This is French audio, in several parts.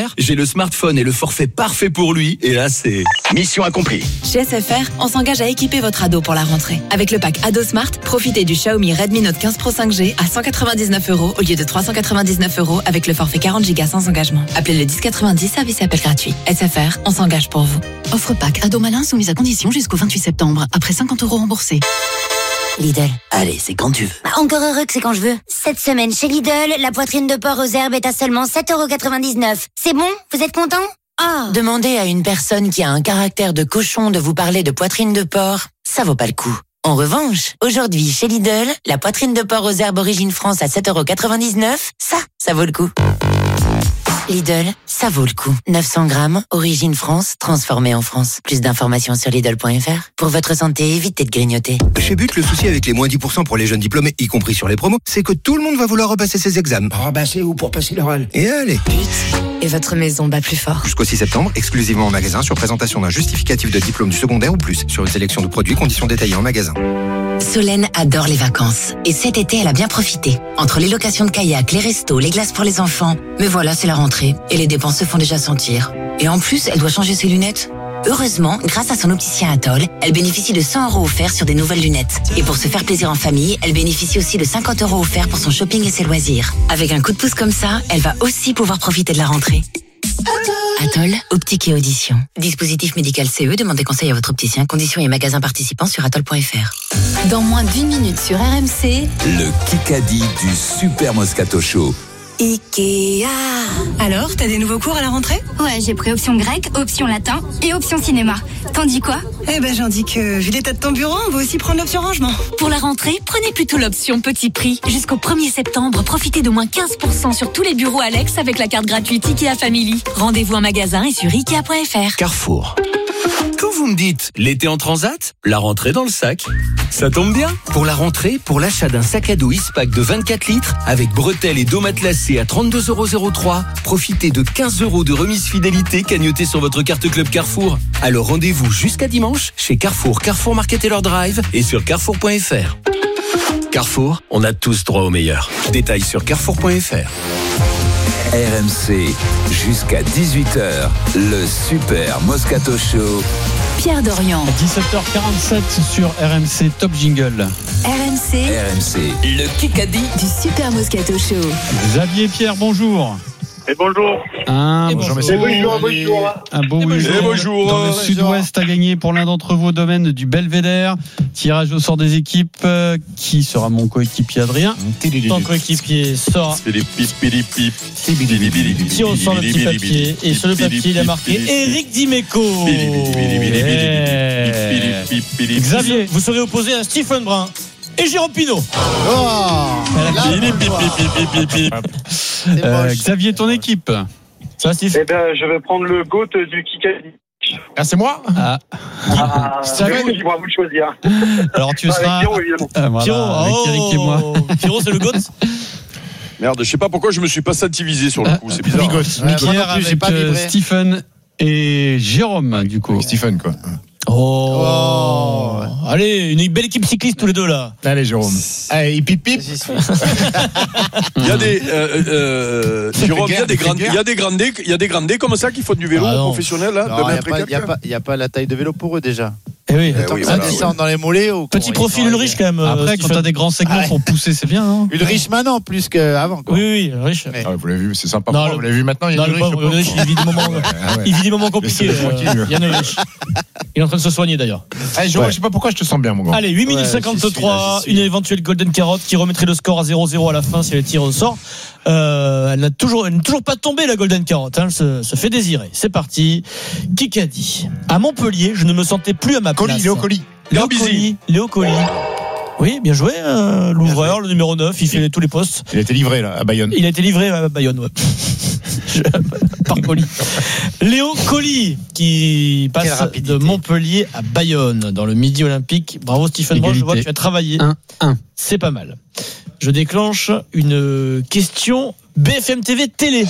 J'ai le smartphone et le forfait parfait pour lui. Et là, c'est mission accomplie. Chez SFR, on s'engage à équiper votre ado pour la rentrée. Avec le pack Ado Smart, profitez du Xiaomi Redmi Note 15 Pro 5G à 199 € au lieu de 399 € avec le forfait 40 Go sans engagement. Appelez le 1090, service et appel gratuit. SFR, on s'engage pour vous. Offre pack Ado Malin soumise à condition jusqu'au 28 septembre. Après 50 € remboursés. Lidl. Allez, c'est quand tu veux. Encore heureux que c'est quand je veux. Cette semaine chez Lidl, la poitrine de porc aux herbes est à seulement 7,99 €. C'est bon? Vous êtes content? Demandez à une personne qui a un caractère de cochon de vous parler de poitrine de porc, ça vaut pas le coup. En revanche, aujourd'hui chez Lidl, la poitrine de porc aux herbes Origine France à 7,99 €, ça vaut le coup. Lidl, ça vaut le coup. 900 grammes, Origine France, transformée en France. Plus d'informations sur Lidl.fr. Pour votre santé, évitez de grignoter. Chez But, le souci avec les moins 10% pour les jeunes diplômés, y compris sur les promos, c'est que tout le monde va vouloir repasser ses examens. C'est où pour passer l'oral? Et allez. Et votre maison bat plus fort. Jusqu'au 6 septembre, exclusivement en magasin, sur présentation d'un justificatif de diplôme du secondaire ou plus. Sur une sélection de produits, conditions détaillées en magasin. Solène adore les vacances. Et cet été, elle a bien profité. Entre les locations de kayak, les restos, les glaces pour les enfants. Mais voilà, c'est la rentrée. Et les dépenses se font déjà sentir. Et en plus, elle doit changer ses lunettes. Heureusement, grâce à son opticien Atoll, elle bénéficie de 100 € offerts sur des nouvelles lunettes. Et pour se faire plaisir en famille, elle bénéficie aussi de 50 € offerts pour son shopping et ses loisirs. Avec un coup de pouce comme ça, elle va aussi pouvoir profiter de la rentrée. Atoll, optique et audition. Dispositif médical CE, demandez conseil à votre opticien. Conditions et magasins participants sur atoll.fr. Dans moins d'1 minute sur RMC, Le Kikadi du Super Moscato Show. Ikea. Alors, t'as des nouveaux cours à la rentrée? Ouais, j'ai pris option grec, option latin et option cinéma. T'en dis quoi? J'en dis que, vu l'état de ton bureau, on va aussi prendre l'option rangement. Pour la rentrée, prenez plutôt l'option petit prix. Jusqu'au 1er septembre, profitez d'au moins 15% sur tous les bureaux Alex avec la carte gratuite Ikea Family. Rendez-vous en magasin et sur Ikea.fr. Carrefour. Quand vous me dites l'été en transat, la rentrée dans le sac, ça tombe bien. Pour la rentrée, pour l'achat d'un sac à dos Ispac de 24 litres avec bretelles et dos matelassés à 32,03 €, profitez de 15 € de remise fidélité cagnotée sur votre carte Club Carrefour. Alors rendez-vous jusqu'à dimanche chez Carrefour, Carrefour Market Taylor Drive et sur carrefour.fr. Carrefour, on a tous droit au meilleur. Détails sur carrefour.fr. RMC, jusqu'à 18h, le Super Moscato Show. Pierre Dorian. 17h47 sur RMC Top Jingle. RMC, Le Kikadi du Super Moscato Show. Xavier Pierre, bonjour. Et bonjour. Bonjour. Un beau bonjour. Dans le sud-ouest a gagné pour l'un d'entre vous au domaine du Belvédère. Tirage au sort des équipes. Qui sera mon coéquipier Adrien? Ton coéquipier sort. Tire au sort le petit papier. Et sur le papier, il a marqué Eric Dimeco. Xavier, vous serez opposé à Stephen Brun et Jérôme Pinault. Xavier, ton équipe. Ça va, Steve? Je vais prendre le GOAT du Kikadi. Ah, c'est moi? C'est vous qui pourra vous le choisir. Alors tu seras avec Pierrot, évidemment. Pierrot, avec Eric et moi. Pierrot, c'est le GOAT. Merde, je sais pas pourquoi je me suis pas sativisé sur le coup, c'est bizarre. Pierre avec Stephen et Jérôme, du coup. Stephen, quoi. Allez, une belle équipe cycliste tous les deux là. Allez, Jérôme. Allez, pip pip. Il y a des Jérôme, il y a des grandés comme ça qui font du vélo professionnel là. Il y a pas la taille de vélo pour eux déjà. Eh oui, dans les mollets. Petit profil Ulrich quand même. Après, quand t'as des grands segments pour pousser, c'est bien. Hein. Ulrich maintenant plus qu'avant. Oui, Ulrich. Vous l'avez vu, c'est sympa. Vous l'avez vu maintenant. Ulrich, il vit des moments compliqués. Yann Ulrich. Il est en train de se soigner d'ailleurs. Allez, je sais pas pourquoi je te sens bien, mon gars. Allez, 8 minutes 53, une éventuelle Golden Carotte qui remettrait le score à 0-0 à la fin si elle tire au sort. Elle n'est toujours pas tombée la Golden Carotte, elle se fait désirer. C'est parti. Kikadi. À Montpellier, je ne me sentais plus à ma place. Léo Colli. Oui, bien joué, l'ouvreur, le numéro 9, il fait tous les postes. Il a été livré là, à Bayonne. Il a été livré à Bayonne, ouais. Par Colli. Léo Colli qui passe de Montpellier à Bayonne dans le Midi Olympique. Bravo Stephen Brun, je vois que tu as travaillé. 1-1. C'est pas mal. Je déclenche une question BFM TV télé.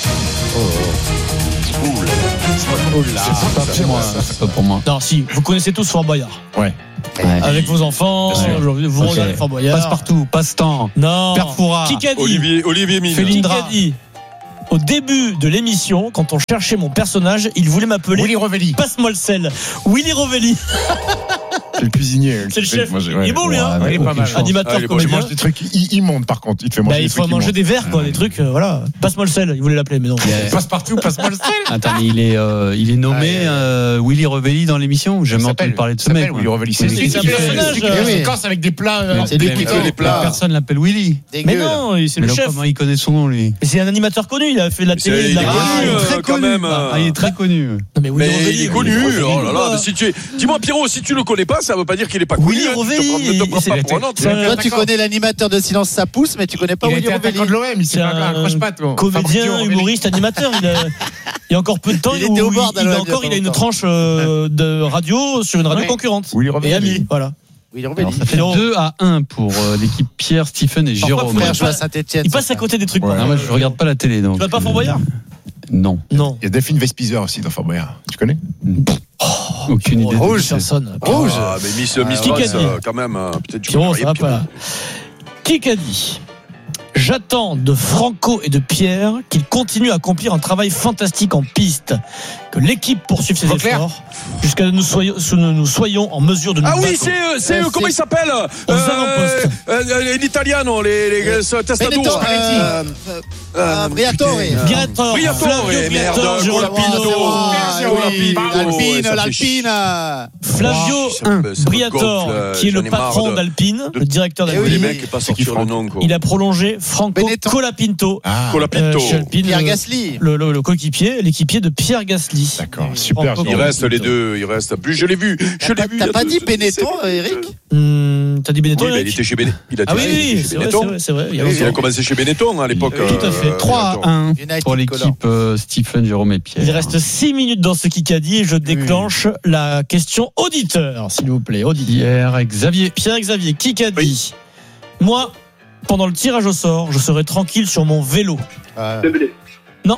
C'est pas pour moi. Non, si, vous connaissez tous Fort Boyard. Ouais. Avec vos enfants, vous regardez Fort Boyard. Passe-partout, passe-temps. Non. Perfora. Kikadi. Olivier Mine. Félindra. Kikadi. Au début de l'émission, quand on cherchait mon personnage, il voulait m'appeler Willy Rovelli. Passe-moi le sel. Willy Rovelli. C'est le cuisinier. C'est le chef. Moi, Il est bon, lui, hein. Il est pas mal. Animateur, Il comédien. mange des trucs immondes, par contre. Il fait manger des trucs. Il faut manger des verres, quoi, des trucs, voilà. Passe-moi le sel, il voulait l'appeler, mais non. Passe partout, passe-moi le sel. Attends, mais il est nommé Willy Rovelli dans l'émission. J'ai jamais entendu parler de ce mec. Willy Rovelli. C'est lui qui fait séquence avec des plats. C'est lui qui fait les plats. Personne l'appelle Willy. Mais non, c'est le chef. Comment il connaît son nom, lui? C'est un animateur connu, il a fait de la télé, de la radio. Très connu. Il est très connu. Non, mais Willy Rovelli. Il est connu. Oh là là, dis-moi, Pierrot, si tu le connais pas, ça veut pas dire qu'il est pas connu. Willy Rovelli. Toi, tu connais l'animateur de Silence ça pousse, mais tu connais pas Willy Rovelli. De l'OM, il s'est pas un croche-patte. Comédien, humoriste, animateur. Il y a encore peu de temps, il a une tranche de radio sur une radio concurrente. Willy Rovelli. Et ami, voilà. Alors, ça fait 2-1 pour l'équipe Pierre, Stephen et Jérôme. Il passe à côté des trucs. Non, moi je regarde pas la télé. Donc. Tu vas pas Fort Boyard? Non. Il y a Delphine Vespizer aussi dans Fort Boyard. Tu connais? Aucune idée. Rouge, personne. Rouge. Mais Miss Ross, quand même, peut-être du Pierrot, ça va pas. Qui a dit? J'attends de Franco et de Pierre qu'ils continuent à accomplir un travail fantastique en piste, que l'équipe poursuive ses efforts jusqu'à ce que nous soyons en mesure de nous battre. Ah oui, c'est eux, comment ils s'appellent? Aux avant-postes. L'italiano, les testados. Briatore. Briatore, Jérôme Pino. L'Alpine. Flavio Briatore, qui est le patron d'Alpine, le directeur d'Alpine. Il a prolongé Franco Colapinto. Pierre Gasly. Le coéquipier, l'équipier de Pierre Gasly. D'accord, super. Il reste les deux, il reste. Plus je l'ai vu. T'as pas dit Benetton, Eric? T'as dit Benetton? Oui, il était chez Benetton. Ah oui, c'est vrai. Il a commencé chez Benetton à l'époque. Tout à fait. 3-1 pour l'équipe Stephen, Jérôme et Pierre. Il reste 6 minutes dans ce Kikadi et je déclenche la question auditeur, s'il vous plaît. Pierre et Xavier. Pierre et Xavier, Kikadi. Moi, pendant le tirage au sort, je serai tranquille sur mon vélo. Non.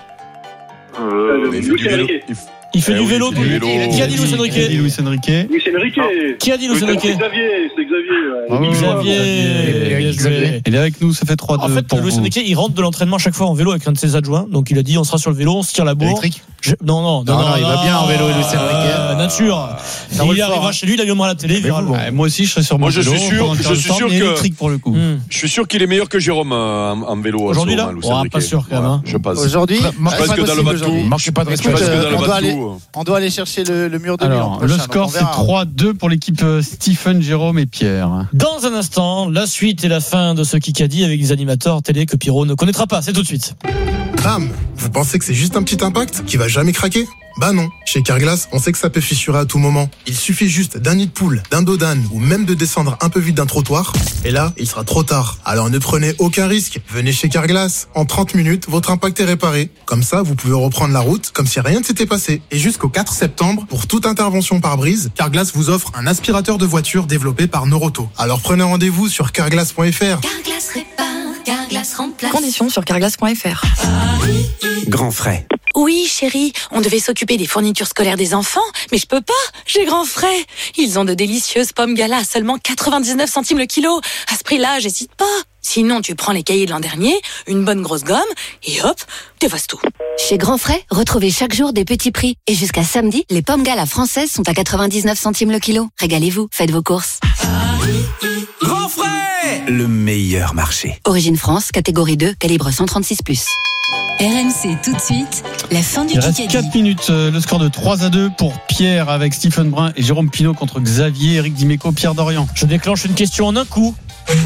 Il fait du vélo. Qui a dit Luis Enrique? Qui a dit Luis Enrique? C'est Xavier. Il est avec nous, ça fait 3-2. En fait, Luis Enrique, il rentre de l'entraînement à chaque fois en vélo avec un de ses adjoints. Donc il a dit on sera sur le vélo, on se tire la bourre. Non, il va bien en vélo, Luis Enrique. Nature. Il arrivera chez lui, il allumera la télé, il verra le bon. Moi aussi, je serai sur mon vélo. Je suis sûr électrique pour le coup. Je suis sûr qu'il est meilleur que Jérôme en vélo. Aujourd'hui là, pas sûr quand même. Je pense. Aujourd'hui, parce que dans le bateau. On doit aller chercher le mur de Alors, le score, c'est 3-2 pour l'équipe Stephen, Jérôme et Pierre. Dans un instant, la suite et la fin de ce Kikadi avec des animateurs télé que Pierrot ne connaîtra pas. C'est tout de suite. Bam! Vous pensez que c'est juste un petit impact qui va jamais craquer? Bah non. Chez Carglass, on sait que ça peut fissurer à tout moment. Il suffit juste d'un nid de poule, d'un dos d'âne ou même de descendre un peu vite d'un trottoir. Et là, il sera trop tard. Alors ne prenez aucun risque. Venez chez Carglass. En 30 minutes, votre impact est réparé. Comme ça, vous pouvez reprendre la route comme si rien ne s'était passé. Et jusqu'au 4 septembre, pour toute intervention par brise, Carglass vous offre un aspirateur de voiture développé par Noroto. Alors prenez rendez-vous sur carglass.fr. Carglass répare, Carglass remplace. Conditions sur carglass.fr. Grand frais. Oui, chérie, on devait s'occuper des fournitures scolaires des enfants, mais je peux pas, j'ai grand frais. Ils ont de délicieuses pommes Gala à seulement 99 centimes le kilo. À ce prix-là, j'hésite pas. Sinon, tu prends les cahiers de l'an dernier, une bonne grosse gomme, et hop, t'effaces tout. Chez Grand Frais, retrouvez chaque jour des petits prix. Et jusqu'à samedi, les pommes Gala françaises sont à 99 centimes le kilo. Régalez-vous, faites vos courses. Grand Frais, le meilleur marché. Origine France, catégorie 2, calibre 136+. RMC tout de suite, la fin du Kikadi. Il reste 4 minutes, le score de 3-2 pour Pierre avec Stephen Brun et Jérôme Pinault contre Xavier, Eric Dimeco, Pierre Dorian. Je déclenche une question en un coup.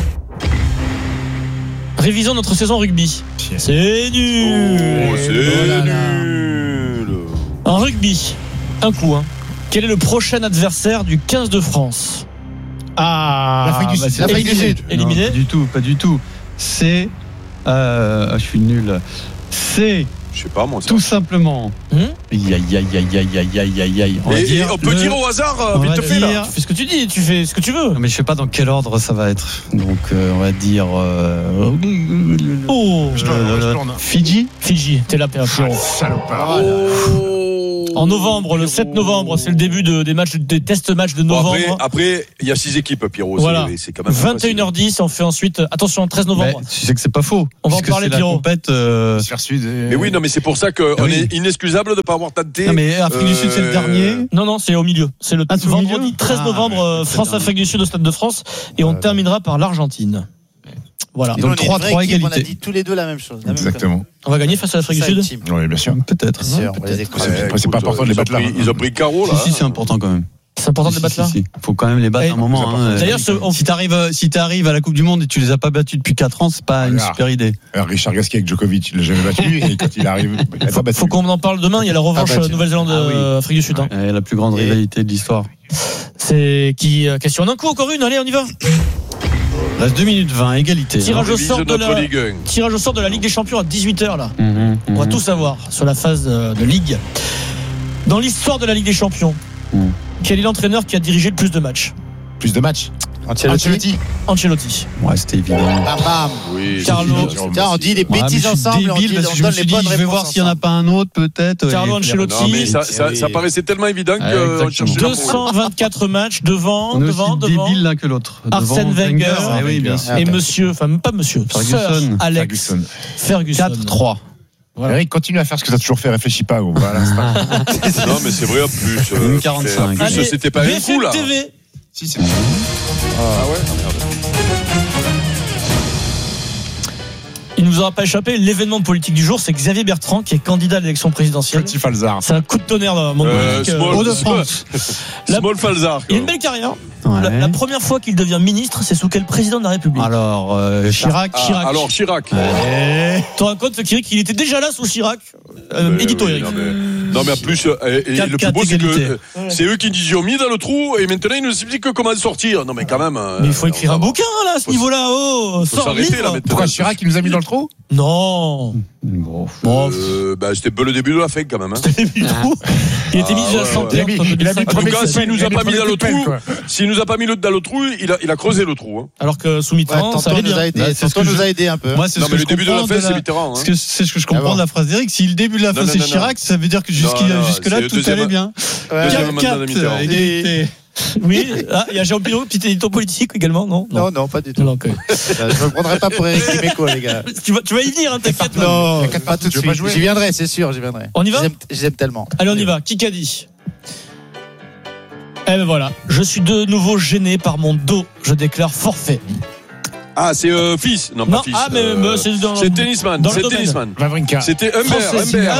Révisons notre saison rugby. C'est nul. Nul. En rugby, un coup. Quel est le prochain adversaire du 15 de France? L'Afrique du Sud. Éliminé? Non, pas du tout. C'est... je suis nul. C'est... Je sais pas moi. Tout simplement. On peut dire au hasard, vite fait là. Tu fais ce que tu dis, tu fais ce que tu veux. Non, mais je sais pas dans quel ordre ça va être. Donc on va dire. Fidji. T'es là, Pierrot. Salopard. En novembre, le 7 novembre, c'est le début des test matchs de novembre. Après, il y a 6 équipes, Pierrot. Voilà. C'est quand même 21h10, on fait ensuite, attention, 13 novembre. Tu sais que c'est pas faux. On va en parler, Pierrot. Mais oui, non, mais c'est pour ça qu'on est inexcusable de ne pas avoir tenté. Non, mais Afrique du Sud, c'est le dernier. Non, c'est au milieu. C'est le vendredi 13 novembre, France-Afrique du Sud au Stade de France. Et on terminera par l'Argentine. Voilà. Donc 3-3 égalité. On a dit tous les deux la même chose. Exactement. On va gagner face à l'Afrique du Sud. Oui, bien sûr. Peut-être. C'est pas important de les battre là. Ils ont pris carreau là. Si, c'est important quand même. C'est important de les battre là. Il faut quand même les battre à un moment. D'ailleurs, si t'arrives à la Coupe du Monde et tu les as pas battus depuis 4 ans, c'est pas une super idée. Richard Gasquet avec Djokovic, il l'a jamais battu et quand il arrive, il a pas battu. Faut qu'on en parle demain. Il y a la revanche Nouvelle-Zélande Afrique du Sud. La plus grande rivalité de l'histoire. C'est question d'un coup, encore une. Allez, on y va. Reste 2 minutes 20, égalité. Tirage au sort de la Ligue des Champions à 18h là. On va tout savoir sur la phase de Ligue. Dans l'histoire de la Ligue des Champions, quel est l'entraîneur qui a dirigé le plus de matchs? Plus de matchs? Ancelotti. Ouais, c'était évident. Bam. Oui. Carlo. Tiens, on dit des bêtises ensemble. Débile, parce que je me suis dit, je vais voir s'il n'y en a pas un autre, peut-être. Carlo Ancelotti. Non, mais ça paraissait tellement évident que 224 matchs devant. On est aussi débile l'un que l'autre. Arsène Wenger. Oui, bien sûr. Et monsieur, enfin, pas monsieur, Sir Alex Ferguson. 4-3. Voilà. Eric, continue à faire ce que tu as toujours fait, réfléchis pas. Voilà, non, mais c'est vrai, en plus. 45. En plus, c'était pas un coup, là. TV. Si, c'est Ah ouais? Merde. Il ne nous aura pas échappé, l'événement politique du jour, c'est Xavier Bertrand qui est candidat à l'élection présidentielle. Petit Falzar. C'est un coup de tonnerre dans le monde politique. Hauts-de-France. Small Falzar. Il a une belle carrière. Ouais. La première fois qu'il devient ministre, c'est sous quel président de la République? Alors, Chirac. Alors, Chirac. Tu te rends compte qu'il était déjà là sous Chirac? Édito, Eric. Non, mais en plus, le plus beau, c'est que c'est eux qui nous ont mis dans le trou et maintenant ils nous expliquent que comment sortir. Non, mais quand même. Mais il faut écrire un bouquin, là, à ce niveau-là. Oh, faut s'arrêter, là, maintenant. Pourquoi Chirac, il nous a mis dans le trou? Non. C'était le début de la fin, quand même. C'était le début du trou. Il était mis à la santé. En tout cas, s'il nous a pas mis dans le trou, s'il nous a pas mis dans le trou, il a creusé le trou. Alors que sous Mitterrand, ça allait bien. Tonton nous a aidé un peu. Non, mais le début de la fin, c'est Mitterrand. C'est ce que je comprends de la phrase d'Eric. Si le début de la fin, c'est Chirac, ça veut dire que jusque-là, tout allait bien. Deuxième mandat de Mitterrand. Oui, il y a Jean Pinot, petit édito politique également, non? Non, pas du tout. Je ne me prendrai pas pour Eric Dimeco, les gars. Tu vas y venir, t'inquiète. Non, pas tout de suite. J'y viendrai, c'est sûr, j'y viendrai. On y va? Je les aime tellement. Allez, on y va. Qui qu'a dit? Eh ben voilà, je suis de nouveau gêné par mon dos. Je déclare forfait. Ah, c'est Fils. Non, pas Fils. Ah, mais c'est tennisman. C'est tennisman. Vavrinka. C'était Humbert.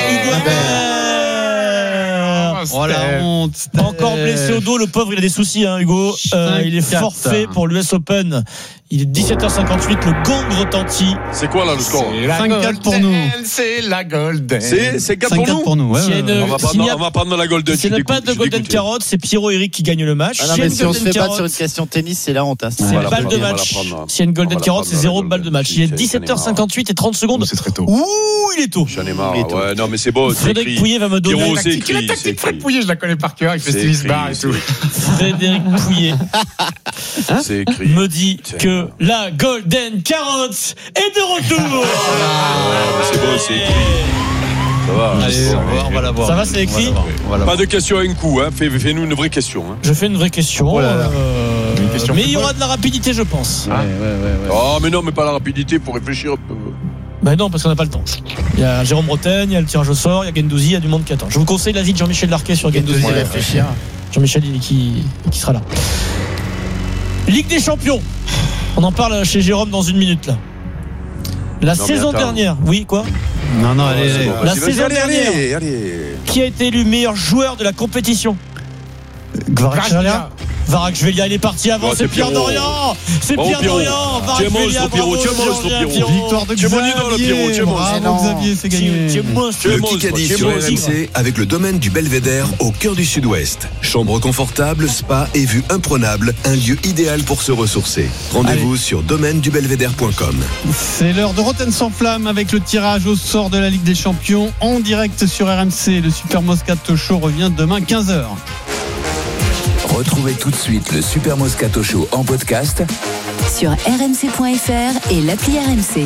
Oh la honte. Encore blessé au dos, le pauvre, il a des soucis, Hugo. Il est forfait pour l'US Open. Il est 17h58, le gong retentit. C'est quoi là le score? 5-4 pour nous. C'est la Golden. C'est 4 pour nous. Ouais. On va prendre la Golden. S'il n'y a pas de Golden Carotte, c'est Pierrot Eric qui gagne le match. Ah non, mais si on se fait battre sur une question tennis, c'est la honte. C'est une balle de match. S'il y a une Golden Carotte, c'est 0 balle de match. Il est 17h58 et 30 secondes. C'est très tôt. Ouh, il est tôt. J'en ai marre. Ouais, non, mais c'est beau. Frédéric Pouillet va me donner Pierrot, c'est écrit. La tactique Fred Pouillet, je la connais par cœur. Il fait Stevie Bar et tout. Frédéric Pouillet me dit que la Golden Carotte est de retour. C'est beau, c'est écrit. Ça va. Allez, on va la voir. Ça va, c'est écrit. Pas de question à un coup. Fais-nous une vraie question. Je fais une vraie question. Mais il y aura de la rapidité, je pense. Ouais. Oh, mais non, mais pas la rapidité pour réfléchir un peu. Ben non, parce qu'on n'a pas le temps. Il y a Jérôme Bretagne, il y a le tirage au sort, il y a Gendouzi, il y a du monde qui attend. Je vous conseille l'avis de Jean-Michel Larquet sur Gendouzi. Jean-Michel qui sera là. Ligue des Champions. On en parle chez Jérôme dans une minute là. La saison dernière, oui quoi? Non, allez. La saison dernière, qui a été élu meilleur joueur de la compétition? Kvaratskhelia, il est parti avant, c'est Pierre Dorian. C'est Pierre Dorian. Victoire de Xavier. Bravo Xavier, c'est gagné. Le Kikadi sur RMC avec le domaine du Belvédère au cœur du Sud-Ouest. Chambre confortable, spa et vue imprenable, un lieu idéal pour se ressourcer. Rendez-vous sur domaine-du-belvédère.com. C'est l'heure de Rotten sans flamme avec le tirage au sort de la Ligue des Champions en direct sur RMC. Le Super Moscato Show revient demain 15h. Retrouvez tout de suite le Super Moscato Show en podcast sur rmc.fr et l'appli RMC.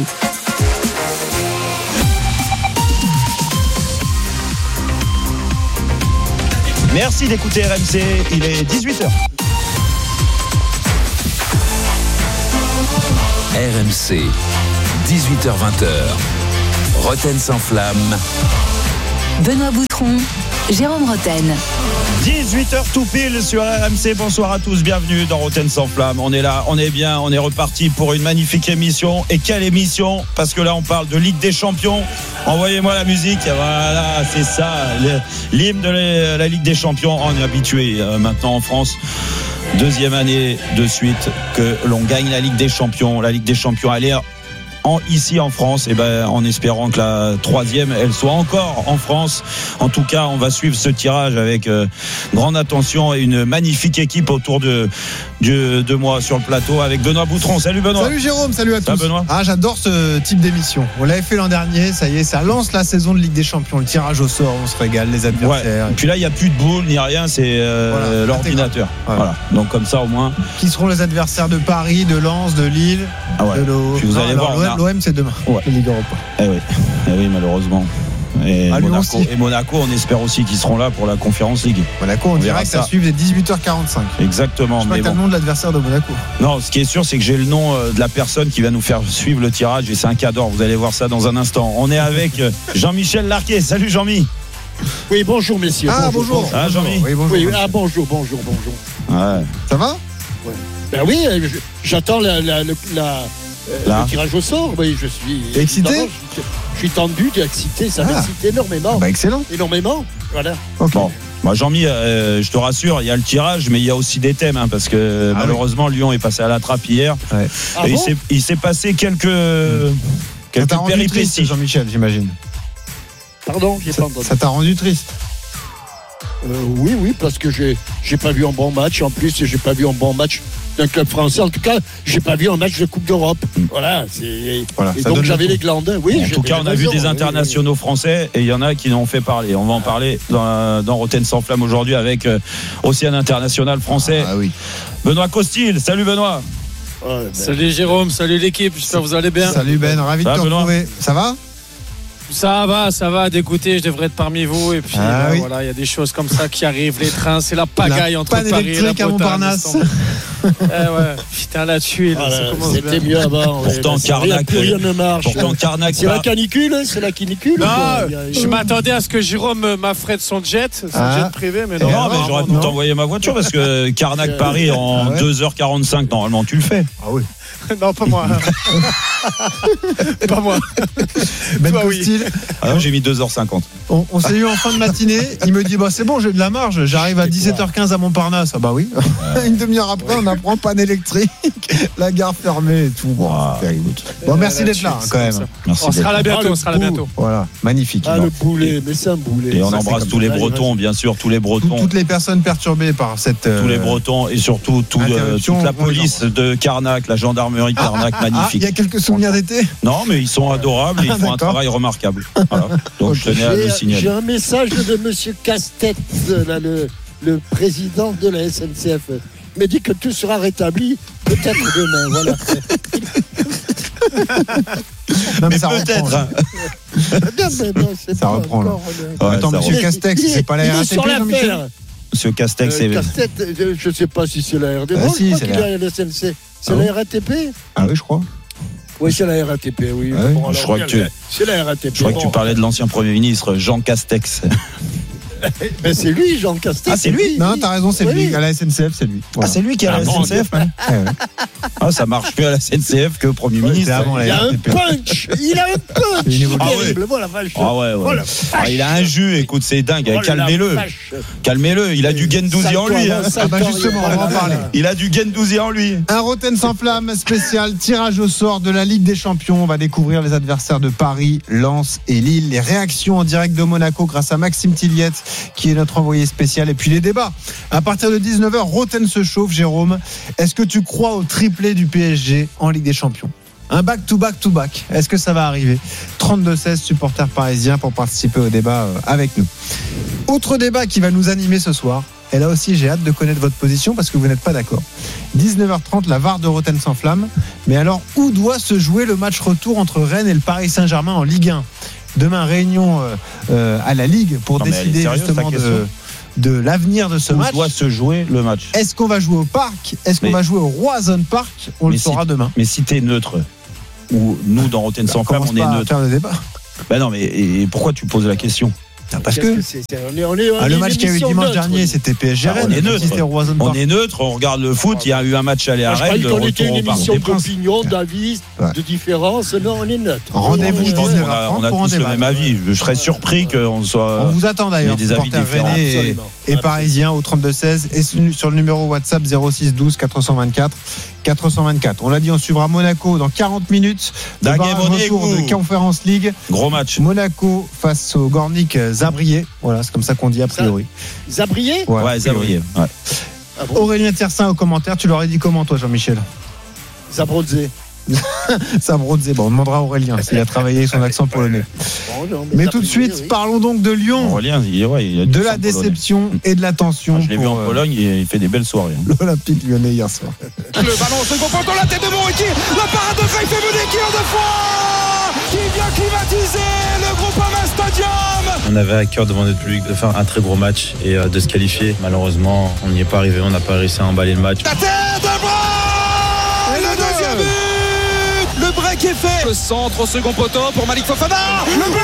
Merci d'écouter RMC, il est 18h. RMC, 18h-20h, Roten sans flamme. Benoît Boutron, Jérôme Roten. 18h tout pile sur RMC. Bonsoir à tous, bienvenue dans Roten sans flamme. On est là, on est bien, on est reparti pour une magnifique émission. Et quelle émission, parce que là on parle de Ligue des Champions. Envoyez-moi la musique, voilà, c'est ça, l'hymne de la Ligue des Champions. On est habitué maintenant en France. Deuxième année de suite que l'on gagne la Ligue des Champions. La Ligue des Champions, elle est ici en France, et en espérant que la troisième elle soit encore en France. En tout cas, on va suivre ce tirage avec grande attention et une magnifique équipe autour de moi sur le plateau avec Benoît Boutron. Salut Benoît. Salut Jérôme, salut à tous. Benoît. J'adore ce type d'émission. On l'avait fait l'an dernier, ça y est, ça lance la saison de Ligue des Champions, le tirage au sort, on se régale, les adversaires. Ouais. Et puis là, il n'y a plus de boule ni rien, c'est l'ordinateur. Voilà. Donc comme ça au moins. Qui seront les adversaires de Paris, de Lens, de Lille, de l'eau. Puis vous allez voir. L'OM c'est demain. Ouais. Ligue Europa. Oui, malheureusement. Et Monaco, on espère aussi qu'ils seront là pour la Conférence League. Monaco, on dirait que ça suit les 18h45. Exactement. Je sais pas que t'as le nom de l'adversaire de Monaco. Non, ce qui est sûr, c'est que j'ai le nom de la personne qui va nous faire suivre le tirage et c'est un cadeau. Vous allez voir ça dans un instant. On est avec Jean-Michel Larquet. Salut Jean-Mi. Oui, bonjour messieurs. Bonjour. Jean-Mi. Oui, bonjour. Oui, bonjour. Ouais. Ça va? Ouais. Ben oui, j'attends le tirage au sort. Oui, je suis excité. Je suis tendu, excité, ça m'excite énormément. Excellent. Énormément. Voilà. Okay. Bon. Jean-Mi, je te rassure, il y a le tirage, mais il y a aussi des thèmes, parce que malheureusement, Lyon est passé à la trappe hier. Ouais. Et il s'est passé quelques péripéties. Jean-Michel, j'imagine. Pardon, j'ai pas entendu. Ça t'a rendu triste? Oui, parce que j'ai pas vu un bon match. En plus, j'ai pas vu un bon match d'un club français. En tout cas, j'ai pas vu un match de Coupe d'Europe. Voilà. Et donc j'avais les glandes. Oui. En tout cas, on a vu des internationaux français et il y en a qui n'ont fait parler. On va en parler dans Roten sans flamme aujourd'hui avec aussi un international français. Benoît Costil. Salut Benoît. Salut Jérôme, salut l'équipe. J'espère que vous allez bien. Salut Ben, ravi de te retrouver. Ça va? Ça va, d'écouter, je devrais être parmi vous. Et puis voilà, il y a des choses comme ça qui arrivent, les trains, c'est la pagaille entre Paris et la Bretagne. Putain, la tuile. C'était mieux avant. Pourtant, Carnac. C'est la canicule. Non, je m'attendais à ce que Jérôme m'affrète son jet privé, mais non. Non, mais j'aurais pu t'envoyer ma voiture parce que Carnac-Paris en 2h45, normalement, tu le fais. Ah oui. Non, pas moi. Pas moi. Ben Costil. J'ai mis 2h50. On s'est eu en fin de matinée. Il me dit c'est bon, j'ai de la marge. J'arrive à 17h15 à Montparnasse. Ah bah oui. Une demi-heure après, on apprend panne électrique, la gare fermée et tout. Bon, merci d'être là quand même. Merci. On sera là bientôt. Voilà, magnifique. Le boulet, mais c'est un boulet. Et on embrasse tous les Bretons, bien sûr, tous les Bretons. Toutes les personnes perturbées par cette. Tous les Bretons et surtout toute la police de Carnac, la gendarmerie Carnac, magnifique. Il y a quelques souvenirs d'été? Non, mais ils sont adorables et ils font un travail remarquable. Voilà. Donc je tenais à le signaler. J'ai un message de monsieur Castex, le président de la SNCF. Il me dit que tout sera rétabli peut-être demain. Voilà. Non, mais ça peut-être. Ça reprend là. Attends, monsieur Castex, c'est pas la RATP, Jean-Michel? Monsieur Castex, Castex, je ne sais pas si c'est la RDP. Si, c'est la SNCF. C'est la RATP? Ah oui, je crois. Oui, c'est la RATP, oui. Je crois que c'est la RATP. Je crois que tu parlais de l'ancien Premier ministre, Jean Castex. Ben c'est lui, Jean Castex. Ah, c'est lui? Non, t'as raison, c'est lui. À la SNCF, c'est lui. Voilà. Ah, c'est lui qui est à la SNCF, ça marche mieux à la SNCF que Premier ministre. Il a un punch. Il a un punch. Terrible. Voilà, il a un jus, écoute, c'est dingue. Calmez-le. Calmez-le. Il a du Guendouzi en lui. Justement, on va en parler. Il a du Guendouzi en lui. Un Roten sans flamme spécial tirage au sort de la Ligue des Champions. On va découvrir les adversaires de Paris, Lens et Lille. Les réactions en direct de Monaco grâce à Maxime Tilliette, qui est notre envoyé spécial, et puis les débats. À partir de 19h, Roten se chauffe. Jérôme, est-ce que tu crois au triplé du PSG en Ligue des Champions? Un back-to-back-to-back, est-ce que ça va arriver? 32-16 supporters parisiens pour participer au débat avec nous. Autre débat qui va nous animer ce soir, et là aussi j'ai hâte de connaître votre position parce que vous n'êtes pas d'accord. 19h30, la VAR de Roten sans flamme. Mais alors, où doit se jouer le match retour entre Rennes et le Paris Saint-Germain en Ligue 1? Demain, réunion à la Ligue pour décider justement de l'avenir de ce match. Où doit se jouer le match? Est-ce qu'on va jouer au Parc? Est-ce qu'on va jouer au Roazhon Park? On le saura demain. Mais si t'es neutre, ou nous dans Rotten sans flamme, on est neutre. Faire le débat. Ben non, mais et pourquoi tu poses la question? Parce que le match qu'il y a eu dimanche dernier, c'était PSG Rennes. On est neutre, on regarde le foot. Il y a eu un match aller à Rennes. Je croyais qu'on était une émission d'opinion, d'avis, de différence. Non, on est neutre. Rendez-vous, je pense. On a tous le même avis. Je serais surpris qu'on soit. On vous attend d'ailleurs, supporters rennais et parisiens au 32-16 et sur le numéro WhatsApp 06 12 424 424. On l'a dit, on suivra Monaco dans 40 minutes. Le retour de Conference League. Gros match. Monaco face au Gornik Zabrier. Voilà, c'est comme ça qu'on dit a priori. Zabrier? Ouais, Zabrier. Ouais. Ah bon. Aurélien Tiersin au commentaire. Tu l'aurais dit comment, toi, Jean-Michel? Zabrodze. Zabrodze. Bon, on demandera à Aurélien s'il a travaillé son accent polonais. Mais tout de suite, parlons donc de Lyon. Aurélien, de la déception et de la tension. Je l'ai vu en Pologne, il fait des belles soirées. L'Olympique lyonnais hier soir. Le ballon au second poteau, la tête de Moueki, la parade de Greg Femeniki en 2 fois, qui vient climatiser le Groupama Stadium. On avait à cœur devant notre public de faire un très gros match et de se qualifier. Malheureusement, on n'y est pas arrivé, on n'a pas réussi à emballer le match. La tête de Bra, et le deuxième but. Le break est fait. Le centre au second poteau pour Malik Fofana. Le but.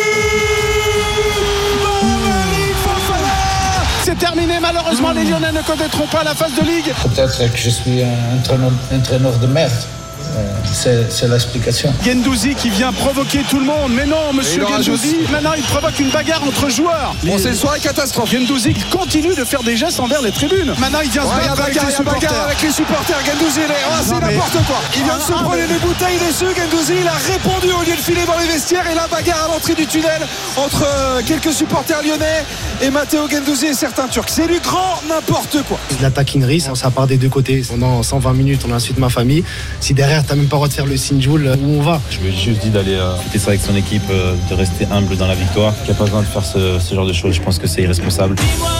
Malik Fofana. C'est terminé. Malheureusement, les Lyonnais ne connaîtront pas la phase de Ligue. Peut-être que je suis un entraîneur de merde. C'est l'explication. Gendouzi qui vient provoquer tout le monde. Mais non, monsieur Gendouzi, maintenant il provoque une bagarre entre joueurs. Bon, c'est une soirée catastrophe. Gendouzi continue de faire des gestes envers les tribunes. Maintenant il vient se battre avec les supporters. Gendouzi, c'est n'importe quoi. Il vient de se prendre les bouteilles dessus. Gendouzi, il a répondu au lieu de filer dans les vestiaires. Et la bagarre à l'entrée du tunnel entre quelques supporters lyonnais et Matteo Gendouzi et certains Turcs. C'est du grand n'importe quoi. De la taquinerie, ça part des deux côtés. Pendant 120 minutes, on insulte ma famille. Si derrière t'as même pas le droit de faire le signe Joule, où on va. Je lui ai juste dit d'aller fêter ça avec son équipe, de rester humble dans la victoire. Il n'y a pas besoin de faire ce genre de choses. Je pense que c'est irresponsable.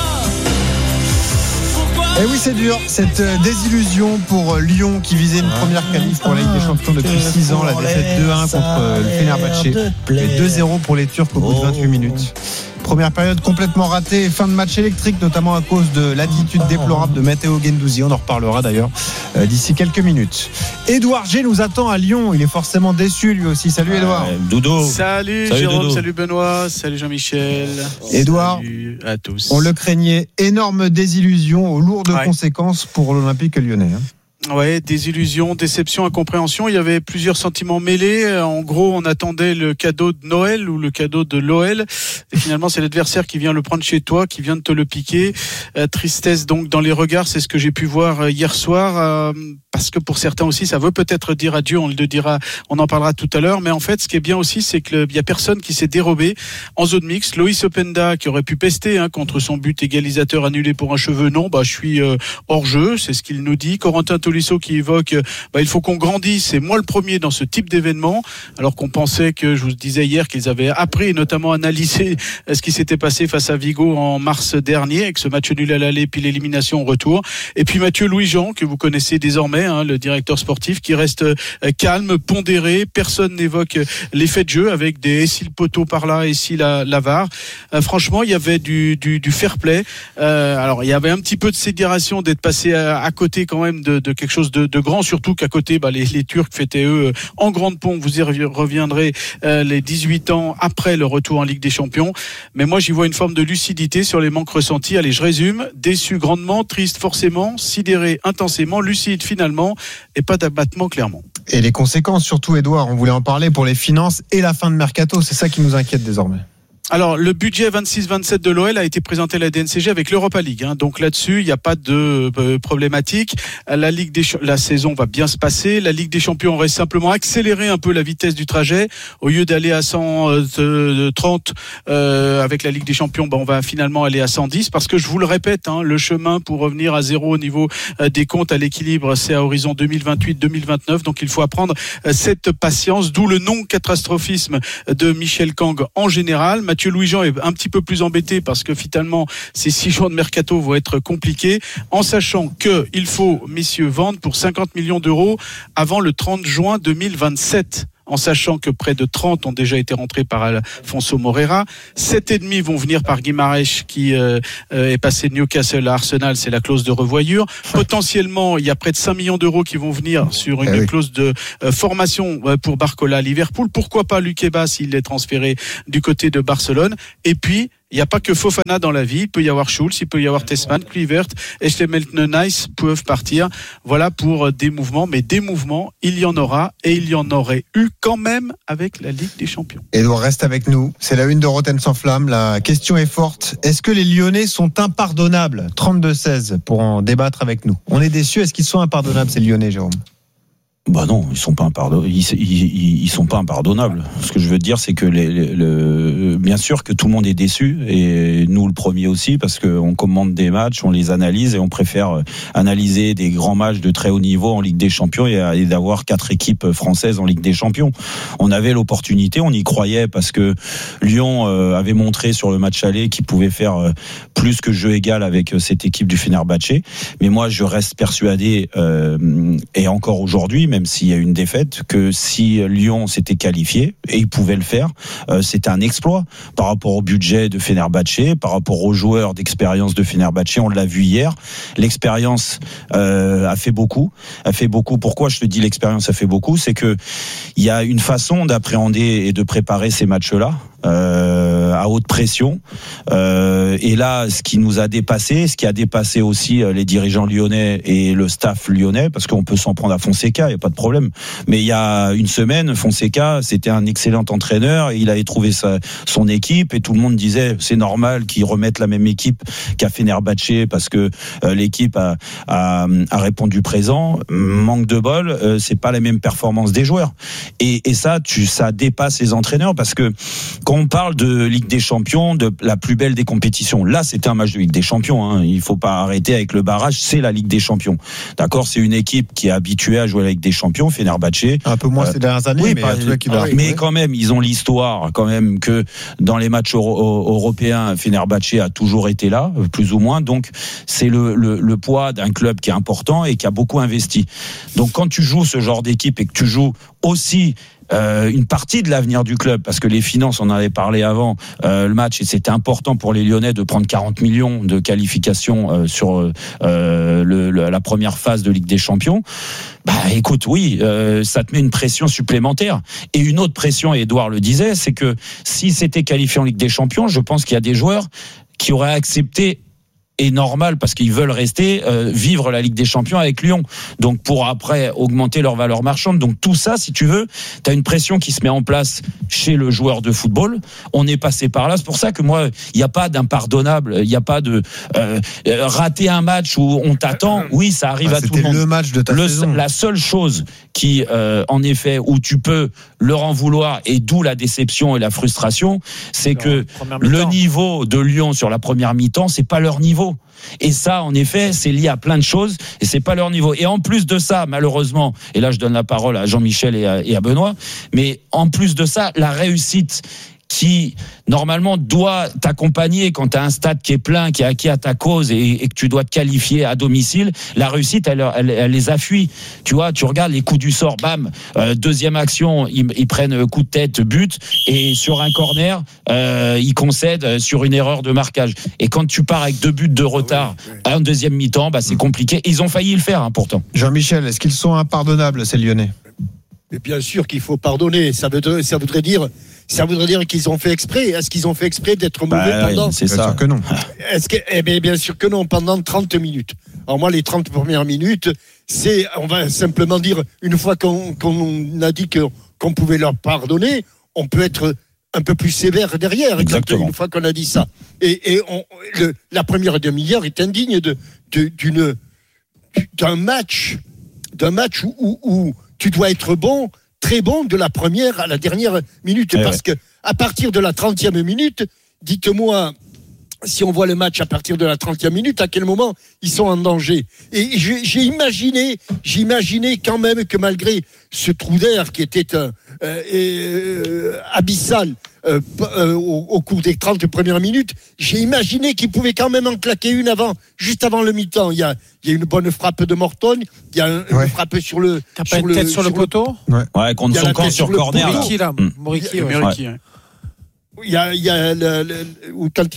Et oui, c'est dur, cette désillusion pour Lyon qui visait une première qualif pour la Ligue des Champions depuis 6 ans, la défaite 2-1 contre le Fenerbahçe et 2-0 pour les Turcs au bout de 28 minutes. Première période complètement ratée et fin de match électrique, notamment à cause de l'attitude déplorable de Matteo Gendouzi. On en reparlera d'ailleurs d'ici quelques minutes. Édouard G nous attend à Lyon. Il est forcément déçu lui aussi. Salut Édouard. Doudou. Salut Jérôme, Doudou. Salut Benoît, salut Jean-Michel. Édouard, salut à tous. On le craignait, énorme désillusion aux lourdes conséquences pour l'Olympique lyonnais. Ouais, désillusion, déception, incompréhension. Il y avait plusieurs sentiments mêlés. En gros, on attendait le cadeau de Noël ou le cadeau de l'OL. Et finalement, c'est l'adversaire qui vient le prendre chez toi, qui vient de te le piquer. Tristesse donc dans les regards, c'est ce que j'ai pu voir hier soir. Parce que pour certains aussi, ça veut peut-être dire adieu. On le dira, on en parlera tout à l'heure. Mais en fait, ce qui est bien aussi, c'est qu'il y a personne qui s'est dérobé en zone mixte. Loïs Openda, qui aurait pu pester contre son but égalisateur annulé pour un cheveu, non, je suis hors jeu. C'est ce qu'il nous dit. Corentin Tolisso qui évoque il faut qu'on grandisse, c'est moi le premier dans ce type d'événement, alors qu'on pensait que, je vous disais hier, qu'ils avaient appris, notamment analysé ce qui s'était passé face à Vigo en mars dernier, avec ce match nul à l'aller puis l'élimination au retour. Et puis Mathieu Louis-Jean, que vous connaissez désormais, le directeur sportif, qui reste calme, pondéré, personne n'évoque l'effet de jeu avec des ici le poteau par là, ici la VAR. Franchement, il y avait du fair play. Alors il y avait un petit peu de sidération d'être passé à côté quand même de quelque chose de grand, surtout qu'à côté les Turcs fêtaient eux en grande pompe, vous y reviendrez, les 18 ans après le retour en Ligue des Champions. Mais moi j'y vois une forme de lucidité sur les manques ressentis. Allez, je résume: déçu grandement, triste forcément, sidéré intensément, lucide finalement, et pas d'abattement clairement. Et les conséquences surtout, Édouard, on voulait en parler pour les finances et la fin de mercato, c'est ça qui nous inquiète désormais. Alors, le budget 26-27 de l'OL a été présenté à la DNCG avec l'Europa League. Donc là-dessus, il n'y a pas de problématique. La saison va bien se passer. La Ligue des Champions aurait simplement accéléré un peu la vitesse du trajet. Au lieu d'aller à 130 avec la Ligue des Champions, on va finalement aller à 110. Parce que je vous le répète, le chemin pour revenir à zéro au niveau des comptes à l'équilibre, c'est à horizon 2028-2029. Donc il faut apprendre cette patience, d'où le non-catastrophisme de Michel Kang en général. Mathieu Louis-Jean est un petit peu plus embêté parce que finalement ces 6 jours de mercato vont être compliqués, en sachant qu'il faut, messieurs, vendre pour 50 millions d'euros avant le 30 juin 2027. en sachant que près de 30 ont déjà été rentrés par Alfonso Moreira. 7,5 vont venir par Guimarães qui est passé de Newcastle à Arsenal, c'est la clause de revoyure. Potentiellement, il y a près de 5 millions d'euros qui vont venir sur une clause de formation pour Barcola à Liverpool. Pourquoi pas Luqueba s'il est transféré du côté de Barcelone. Et puis, il n'y a pas que Fofana dans la vie. Il peut y avoir Schulz, il peut y avoir Tessmann, Kluivert, Echtlemeltner-Nice peuvent partir. Voilà pour des mouvements. Mais des mouvements, il y en aura et il y en aurait eu quand même avec la Ligue des Champions. Edouard, reste avec nous. C'est la une de Rotten sans flamme. La question est forte. Est-ce que les Lyonnais sont impardonnables ? 32-16 pour en débattre avec nous. On est déçus. Est-ce qu'ils sont impardonnables, ces Lyonnais, Jérôme ? Bah non, ils sont pas impardonnables. Ce que je veux dire, c'est que bien sûr que tout le monde est déçu, et nous le premier aussi, parce qu'on commande des matchs, on les analyse, et on préfère analyser des grands matchs de très haut niveau en Ligue des Champions et d'avoir 4 équipes françaises en Ligue des Champions. On avait l'opportunité, on y croyait, parce que Lyon avait montré sur le match aller qu'il pouvait faire plus que jeu égal avec cette équipe du Fenerbahçe. Mais moi, je reste persuadé, et encore aujourd'hui, même s'il y a une défaite, que si Lyon s'était qualifié, et il pouvait le faire, c'était un exploit par rapport au budget de Fenerbahçe, par rapport aux joueurs d'expérience de Fenerbahçe. On l'a vu hier, l'expérience a fait beaucoup. Pourquoi je te dis l'expérience a fait beaucoup? C'est que il y a une façon d'appréhender et de préparer ces matchs-là à haute pression, et là, ce qui nous a dépassé, ce qui a dépassé aussi les dirigeants lyonnais et le staff lyonnais, parce qu'on peut s'en prendre à Fonseca, il n'y a pas de problème, mais il y a une semaine, Fonseca, c'était un excellent entraîneur, et il avait trouvé son équipe, et tout le monde disait c'est normal qu'il remette la même équipe qu'à Fenerbahçe, parce que l'équipe a répondu présent. Manque de bol, c'est pas la même performance des joueurs, et ça dépasse les entraîneurs, parce que quand on parle de Ligue des Champions, de la plus belle des compétitions, là c'était un match de Ligue des Champions, hein. Il faut pas arrêter avec le barrage, c'est la Ligue des Champions, d'accord, c'est une équipe qui est habituée à jouer à la Ligue des Champions, Fenerbahçe un peu moins ces dernières années, oui, mais quand même ils ont l'histoire quand même que dans les matchs européens, Fenerbahçe a toujours été là, plus ou moins, donc c'est le poids d'un club qui est important et qui a beaucoup investi. Donc quand tu joues ce genre d'équipe et que tu joues aussi une partie de l'avenir du club, parce que les finances, on en avait parlé avant le match, et c'était important pour les Lyonnais de prendre 40 millions de qualification sur la première phase de Ligue des Champions. Bah écoute, oui, ça te met une pression supplémentaire, et une autre pression, et Edouard le disait, c'est que si c'était qualifié en Ligue des Champions, je pense qu'il y a des joueurs qui auraient accepté, et normal, parce qu'ils veulent rester vivre la Ligue des Champions avec Lyon, donc pour après augmenter leur valeur marchande. Donc tout ça, si tu veux, t'as une pression qui se met en place chez le joueur de football. On est passé par là, c'est pour ça que moi, il n'y a pas d'impardonnable, il n'y a pas de rater un match où on t'attend. Oui, ça arrive à tout le monde. C'était le match de ta saison. La seule chose qui, en effet, où tu peux leur en vouloir, et d'où la déception et la frustration, c'est que le niveau de Lyon sur la première mi-temps, c'est pas leur niveau. Et ça, en effet, c'est lié à plein de choses, et c'est pas leur niveau. Et en plus de ça, malheureusement, et là je donne la parole à Jean-Michel et à Benoît, mais en plus de ça, la réussite qui normalement doit t'accompagner quand tu as un stade qui est plein, qui est acquis à ta cause, et que tu dois te qualifier à domicile, la réussite elle les affuit. Tu vois, tu regardes les coups du sort, bam, deuxième action, ils prennent coup de tête, but, et sur un corner ils concèdent sur une erreur de marquage. Et quand tu pars avec 2 buts de retard en deuxième mi-temps, bah c'est compliqué. Ils ont failli le faire, hein, pourtant. Jean-Michel, est-ce qu'ils sont impardonnables, ces Lyonnais? Mais bien sûr qu'il faut pardonner. Ça voudrait dire qu'ils ont fait exprès. Est-ce qu'ils ont fait exprès d'être mauvais pendant? C'est ça. Bien sûr que non. Bien sûr que non, pendant 30 minutes. Alors moi, les 30 premières minutes, on va simplement dire, une fois qu'on a dit qu'on pouvait leur pardonner, on peut être un peu plus sévère derrière. Exactement. Une fois qu'on a dit ça. Et la première demi-heure est indigne d'un match où tu dois être bon, très bon, de la première à la dernière minute. Parce que à partir de la 30e minute, dites-moi, si on voit le match à partir de la 30e minute, à quel moment ils sont en danger. Et j'ai imaginé quand même que malgré ce trou d'air qui était abyssal au cours des 30 premières minutes. J'ai imaginé qu'il pouvait quand même en claquer une juste avant le mi-temps. Il y a une bonne frappe de Morton, il y a une frappe sur le... T'as pas une tête sur le poteau ? Ouais, contre son camp sur corner. Moriqui, Il y a quand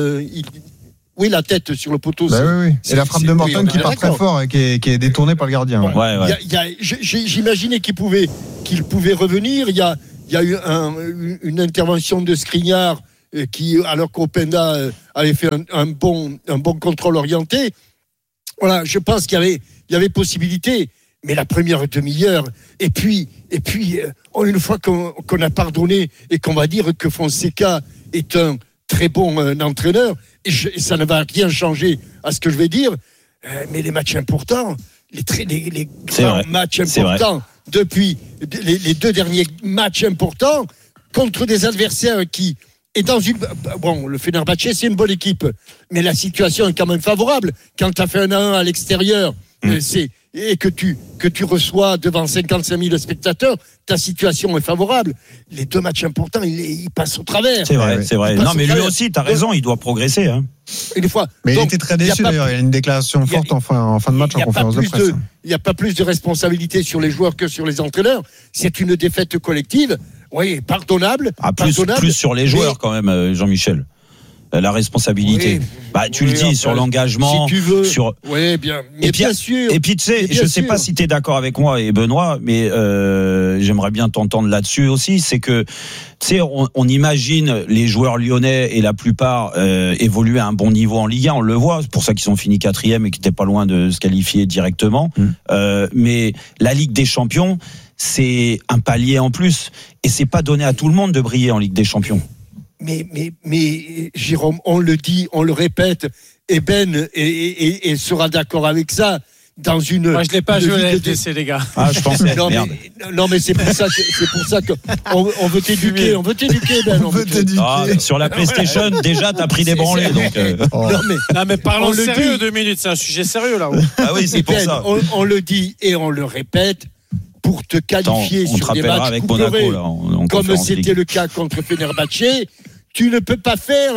oui, la tête sur le poteau. Oui. Et la frappe de Morton qui part très fort et qui est détournée par le gardien. J'imaginais qu'il pouvait revenir. Il y a eu une intervention de Skriniar qui, alors qu'Openda avait fait un bon contrôle orienté. Voilà, je pense qu'il y avait possibilité. Mais la première demi-heure, et puis, une fois qu'on a pardonné et qu'on va dire que Fonseca est un très bon entraîneur, et ça ne va rien changer à ce que je vais dire, mais les matchs importants, les grands matchs importants, depuis les 2 derniers matchs importants, contre des adversaires qui est dans une... Bon, le Fenerbahçe, c'est une bonne équipe, mais la situation est quand même favorable. Quand tu as fait 1-1 à l'extérieur, et que tu reçois devant 55 000 spectateurs, ta situation est favorable. Les 2 matchs importants, ils passent au travers. C'est vrai. Non, mais lui aussi, t'as raison, il doit progresser. Hein. Une fois. Mais il était très déçu d'ailleurs. Il y a une déclaration forte en fin de match en conférence de presse. Il n'y a pas plus de responsabilité sur les joueurs que sur les entraîneurs. C'est une défaite collective. Oui, pardonnable. Plus sur les joueurs quand même, Jean-Michel. La responsabilité. Tu le dis sur l'engagement, si tu veux. Oui, bien. Mais bien sûr. Et puis tu sais, je sais pas si tu es d'accord avec moi et Benoît, mais j'aimerais bien t'entendre là-dessus aussi. C'est que tu sais, on imagine les joueurs lyonnais et la plupart évoluer à un bon niveau en Ligue 1. On le voit. C'est pour ça qu'ils sont finis 4e et qu'ils étaient pas loin de se qualifier directement. Mais la Ligue des Champions, c'est un palier en plus et c'est pas donné à tout le monde de briller en Ligue des Champions. Mais Jérôme, on le dit, on le répète, et Ben sera d'accord avec ça. Moi, je l'ai pas joué à la LDC, les gars. Je pensais. Non, mais c'est pour ça que on veut t'éduquer, Ben. On veut t'éduquer. Sur la PlayStation, déjà, t'as pris des branlées, donc. Non, mais parlons sérieux 2 minutes, c'est un sujet sérieux là. Ah oui, c'est pour ça. On le dit et on le répète. Pour te qualifier sur des matchs avec Monaco, là, comme c'était le cas contre Fenerbahçe, tu ne peux pas faire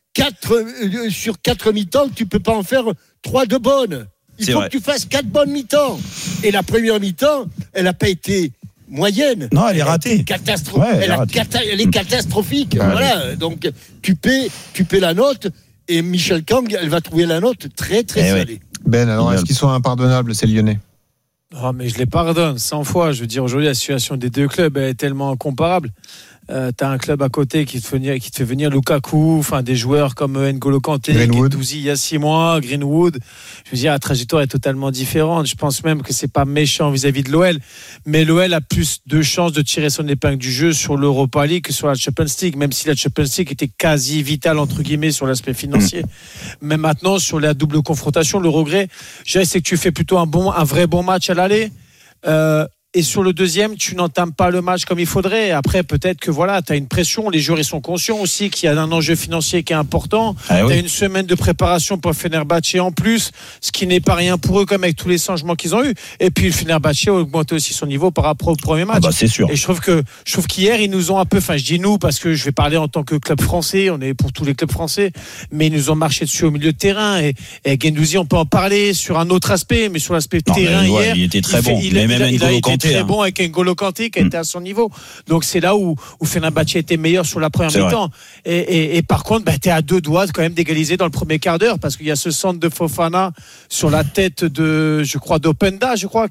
4 mi-temps, tu peux pas en faire 3 de bonnes. Il faut que tu fasses 4 bonnes mi-temps. Et la première mi-temps, elle n'a pas été moyenne. Non, elle est ratée. Elle est catastrophique. Voilà. Donc tu paies la note et Michel Kang, elle va trouver la note très très salée. Ben, alors est-ce qu'ils sont impardonnables ces Lyonnais? Oh, mais je les pardonne 100 fois. Je veux dire, aujourd'hui, la situation des 2 clubs est tellement incomparable. T'as un club à côté qui te fait venir Lukaku, enfin des joueurs comme N'Golo Kanté, Guendouzi il y a 6 mois, Greenwood. Je veux dire, la trajectoire est totalement différente. Je pense même que c'est pas méchant vis-à-vis de l'OL, mais l'OL a plus de chances de tirer son épingle du jeu sur l'Europa League que sur la Champions League, même si la Champions League était quasi vitale entre guillemets sur l'aspect financier. Mais maintenant, sur la double confrontation, le regret, c'est que tu fais plutôt un vrai bon match à l'aller. Et sur le deuxième, tu n'entames pas le match comme il faudrait. Après, peut-être que voilà, tu as une pression. Les joueurs, ils sont conscients aussi qu'il y a un enjeu financier qui est important. Tu as une semaine de préparation pour Fenerbahçe en plus, ce qui n'est pas rien pour eux, comme avec tous les changements qu'ils ont eu. Et puis, le Fenerbahçe a augmenté aussi son niveau par rapport au premier match. C'est sûr. Et je trouve qu'hier, ils nous ont un peu, enfin, je dis nous, parce que je vais parler en tant que club français, on est pour tous les clubs français, mais ils nous ont marché dessus au milieu de terrain. Et Guendouzi, on peut en parler sur un autre aspect, mais sur l'aspect terrain hier. Il était très bon. Il a été très bon avec N'Golo Kanté qui était à son niveau. Donc c'est là où Fenerbahçe était meilleur sur la première mi-temps. Et par contre, t'es à 2 doigts quand même d'égaliser dans le premier quart d'heure parce qu'il y a ce centre de Fofana sur la tête d'Openda,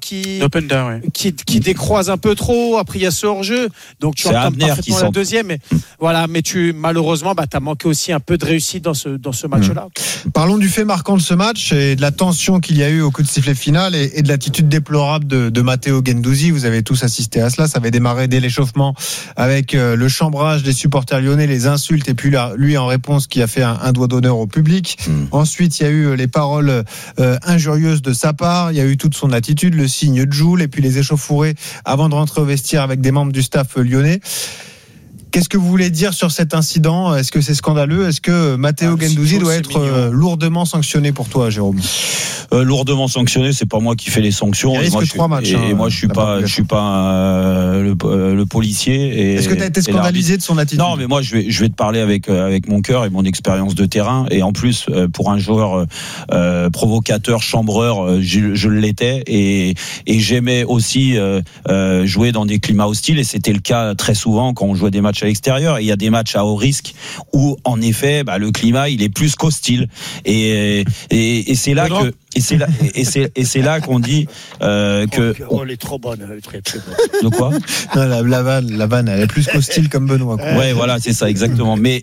qui décroise un peu trop. Après il y a ce hors-jeu. Donc tu entends parfaitement la deuxième. Mais voilà, mais malheureusement, t'as manqué aussi un peu de réussite dans ce match-là. Parlons du fait marquant de ce match et de la tension qu'il y a eu au coup de sifflet final et de l'attitude déplorable de Matteo Guendouzi. Vous avez tous assisté à cela. Ça avait démarré dès l'échauffement avec le chambrage des supporters lyonnais, les insultes et puis lui en réponse qui a fait un doigt d'honneur au public. Ensuite, il y a eu les paroles injurieuses de sa part. Il y a eu toute son attitude, le signe de Joule et puis les échauffourées avant de rentrer au vestiaire avec des membres du staff lyonnais. Qu'est-ce que vous voulez dire sur cet incident ? Est-ce que c'est scandaleux ? Est-ce que Matteo Guendouzi doit être lourdement sanctionné pour toi, Jérôme ? Lourdement sanctionné, c'est pas moi qui fais les sanctions. Il risque 3 matchs. Et moi, je suis pas le policier. Est-ce que tu as été scandalisé de son attitude ? Non, mais moi, je vais te parler avec mon cœur et mon expérience de terrain. Et en plus, pour un joueur provocateur, chambreur, je l'étais. Et j'aimais aussi jouer dans des climats hostiles. Et c'était le cas très souvent quand on jouait des matchs à l'extérieur. Et il y a des matchs à haut risque où, en effet, le climat, il est plus qu'hostile. Et c'est là que... Et c'est là qu'on dit que. Elle est trop bonne, elle est très très bonne. De quoi ? Non, la vanne, elle est plus qu'hostile comme Benoît. Ouais, voilà, c'est ça, exactement. Mais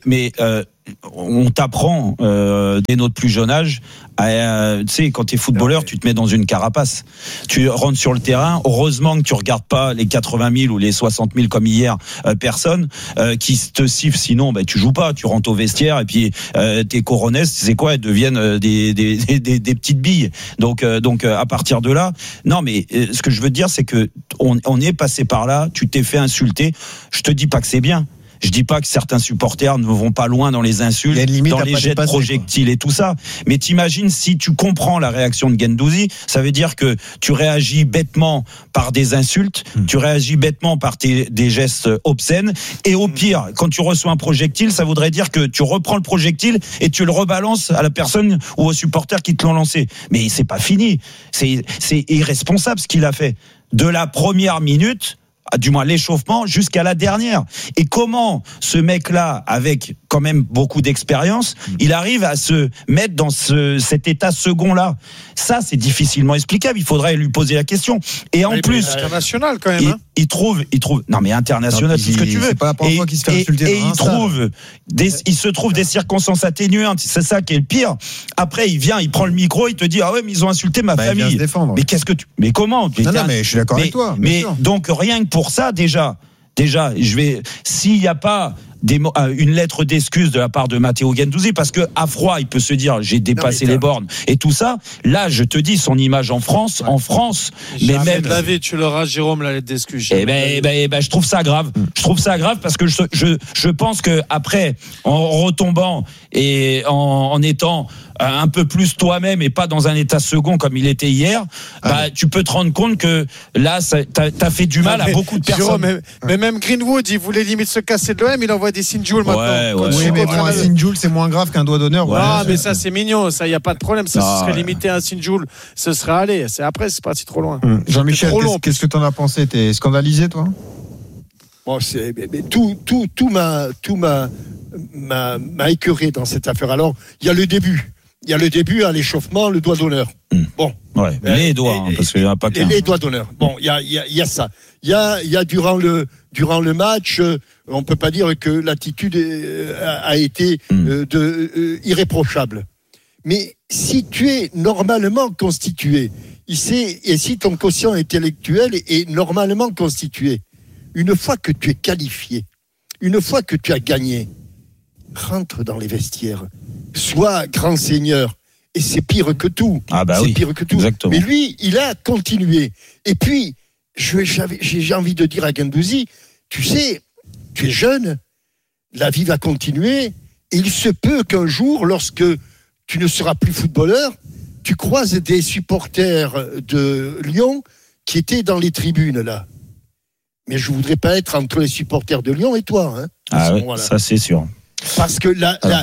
on t'apprend dès notre plus jeune âge. Tu sais, quand t'es footballeur, tu te mets dans une carapace. Tu rentres sur le terrain. Heureusement que tu regardes pas les 80 000 ou les 60 000 comme hier personnes qui te sifflent. Sinon, tu joues pas. Tu rentres au vestiaire et puis tes coronesses, c'est quoi ? Elles deviennent des petites billes. Donc à partir de là, non, mais ce que je veux dire, c'est que on est passé par là. Tu t'es fait insulter. Je te dis pas que c'est bien. Je dis pas que certains supporters ne vont pas loin dans les insultes, dans les jets de projectiles et tout ça. Mais t'imagines si tu comprends la réaction de Guendouzi, ça veut dire que tu réagis bêtement par des insultes, tu réagis bêtement par des gestes obscènes. Et au pire, quand tu reçois un projectile, ça voudrait dire que tu reprends le projectile et tu le rebalances à la personne ou aux supporters qui te l'ont lancé. Mais c'est pas fini. C'est irresponsable ce qu'il a fait. De la première minute, du moins l'échauffement, jusqu'à la dernière. Et comment ce mec-là, avec quand même beaucoup d'expérience, il arrive à se mettre dans cet état second-là ? Ça, c'est difficilement explicable. Il faudrait lui poser la question. Et en plus, international quand même. Il trouve. Non, mais international, tout ce que tu veux. C'est pas la première fois qu'il se fait insulter. Et il se trouve des circonstances atténuantes. C'est ça qui est le pire. Après, il vient, il prend le micro, il te dit ah ouais, mais ils ont insulté ma famille. Il vient se défendre. Mais qu'est-ce que mais comment ? Non, mais je suis d'accord avec toi. Mais donc rien que pour ça, déjà, s'il n'y a pas une lettre d'excuse de la part de Matteo Guendouzi, parce que à froid il peut se dire j'ai dépassé les bornes et tout ça. Là, je te dis son image en France, mais même tu l'auras, Jérôme, la lettre d'excuse. Je trouve ça grave. Je trouve ça grave parce que je pense que après, en retombant et en étant un peu plus toi-même et pas dans un état second comme il était hier, tu peux te rendre compte que là, t'as fait du mal à beaucoup de personnes. Jérôme, mais même Greenwood, il voulait limite se casser de l'OM, il envoie des Sinjoul maintenant. Oui, mais bon, un Sinjoul, c'est moins grave qu'un doigt d'honneur. Mais ça, c'est mignon, ça, il n'y a pas de problème. Ça, ce serait limité à un Sinjoul, ce serait allé. Après, c'est parti trop loin. Jean-Michel, qu'est-ce que t'en as pensé ? T'es scandalisé, toi ? Bon, tout m'a écœuré dans cette affaire. Alors, il y a le début à l'échauffement, le doigt d'honneur. Bon. Ouais, les doigts, parce qu'il n'y en a pas qu'un. Les doigts d'honneur. Bon, il y a ça. Il y a durant le match, on peut pas dire que l'attitude a été irréprochable. Mais si tu es normalement constitué, et si ton quotient intellectuel est normalement constitué, une fois que tu es qualifié, une fois que tu as gagné, rentre dans les vestiaires, sois grand seigneur. Et c'est pire que tout. Pire que tout. Exactement. Mais lui, il a continué. Et puis, j'ai envie de dire à Guendouzi, tu sais, tu es jeune, la vie va continuer, et il se peut qu'un jour, lorsque tu ne seras plus footballeur, tu croises des supporters de Lyon qui étaient dans les tribunes, là. Mais je voudrais pas être entre les supporters de Lyon et toi. Ça c'est sûr. Parce que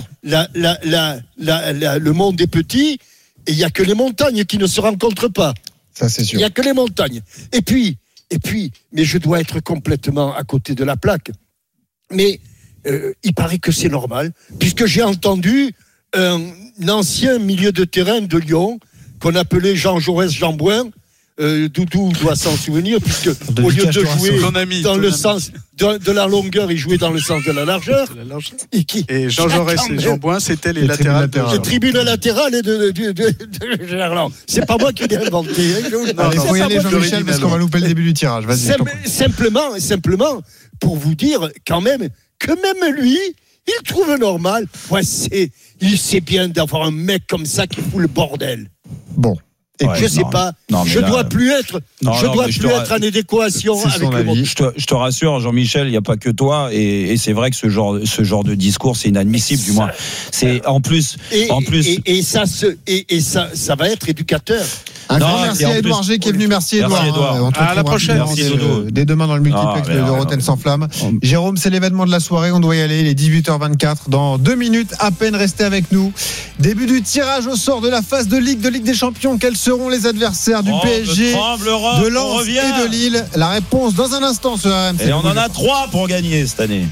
le monde est petit et il n'y a que les montagnes qui ne se rencontrent pas. Ça, c'est sûr. Il n'y a que les montagnes. Et puis, mais je dois être complètement à côté de la plaque. Mais il paraît que c'est normal, puisque j'ai entendu un ancien milieu de terrain de Lyon, qu'on appelait Jean Jaurès Jambouin, Doudou doit s'en souvenir, puisque au lieu de jouer dans le sens de la longueur, il jouait dans le sens de la largeur. Et Jean Jaurès et Jean Bouin, c'était les latérales. Les tribunes latérales de Gerland. C'est pas moi qui l'ai inventé. Il faut y aller, Jean-Michel, parce qu'on va louper le début du tirage. Vas-y. Simplement, pour vous dire quand même que même lui, il trouve normal. Il sait bien d'avoir un mec comme ça qui fout le bordel. Bon. je sais pas. Je dois plus être en adéquation avec le monde. Je te rassure, Jean-Michel, il n'y a pas que toi, et c'est vrai que ce genre de discours, c'est inadmissible, du moins. C'est en plus. Et ça va être éducateur. Merci à Edouard G qui est venu. Merci Edouard. À la prochaine. Dès demain dans le multiplex de Rotten sans flamme. Jérôme, c'est l'événement de la soirée. On doit y aller. Il est 18h24. Dans 2 minutes à peine, restez avec nous. Début du tirage au sort de la phase de Ligue des Champions. Quels seront les adversaires du PSG, de Lens et de Lille? La réponse dans un instant sur RMC. Et on en a 3 pour gagner cette année.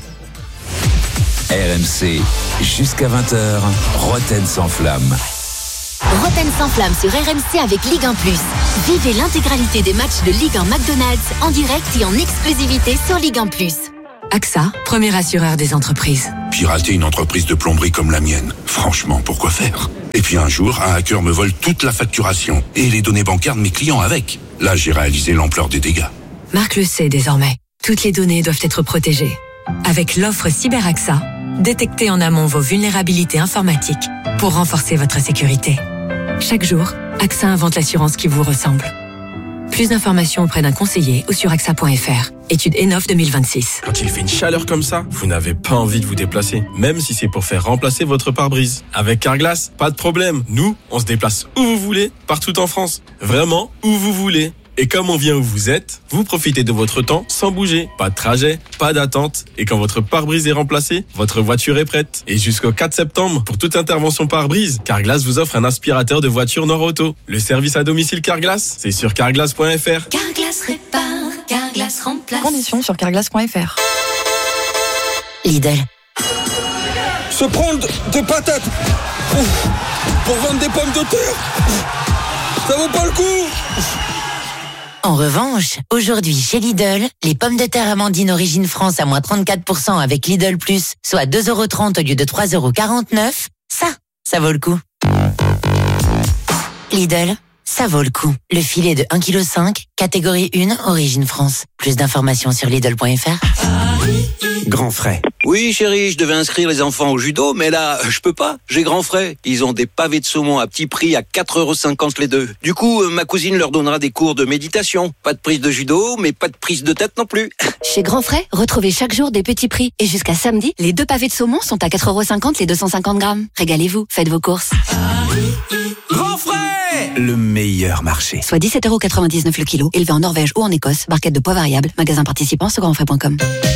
RMC, jusqu'à 20h, Rotten sans flamme. Rotten sans flamme sur RMC avec Ligue 1+. Vivez l'intégralité des matchs de Ligue 1 McDonald's en direct et en exclusivité sur Ligue 1+. AXA, premier assureur des entreprises. Pirater une entreprise de plomberie comme la mienne, franchement, pourquoi faire? Et puis un jour, un hacker me vole toute la facturation et les données bancaires de mes clients avec. Là, j'ai réalisé l'ampleur des dégâts. Marc le sait désormais. Toutes les données doivent être protégées. Avec l'offre CyberAXA, détectez en amont vos vulnérabilités informatiques pour renforcer votre sécurité. Chaque jour, AXA invente l'assurance qui vous ressemble. Plus d'informations auprès d'un conseiller ou sur AXA.fr. Étude ENOF 2026. Quand il fait une chaleur comme ça, vous n'avez pas envie de vous déplacer, même si c'est pour faire remplacer votre pare-brise. Avec Carglass, pas de problème. Nous, on se déplace où vous voulez, partout en France. Vraiment, où vous voulez. Et comme on vient où vous êtes, vous profitez de votre temps sans bouger. Pas de trajet, pas d'attente. Et quand votre pare-brise est remplacé, votre voiture est prête. Et jusqu'au 4 septembre, pour toute intervention pare-brise, Carglass vous offre un aspirateur de voiture Nord-Auto. Le service à domicile Carglass, c'est sur carglass.fr. Carglass répare, Carglass remplace. Conditions sur carglass.fr. Lidl. Se prendre des patates pour vendre des pommes de terre, ça vaut pas le coup. En revanche, aujourd'hui chez Lidl, les pommes de terre Amandine Origine France à moins 34% avec Lidl Plus, soit 2,30€ au lieu de 3,49€, ça vaut le coup. Lidl, ça vaut le coup. Le filet de 1,5 kg, catégorie 1, Origine France. Plus d'informations sur Lidl.fr. Grand frais. Oui, chérie, je devais inscrire les enfants au judo, mais là, je peux pas. J'ai grand frais. Ils ont des pavés de saumon à petit prix à 4,50€ les deux. Du coup, ma cousine leur donnera des cours de méditation. Pas de prise de judo, mais pas de prise de tête non plus. Chez Grand Frais, retrouvez chaque jour des petits prix. Et jusqu'à samedi, les 2 pavés de saumon sont à 4,50€ les 250 grammes. Régalez-vous, faites vos courses. Grand frais, le meilleur marché. Soit 17,99€ le kilo. Élevé en Norvège ou en Écosse. Barquette de poids variable. Magasin participant sur grandfrais.com.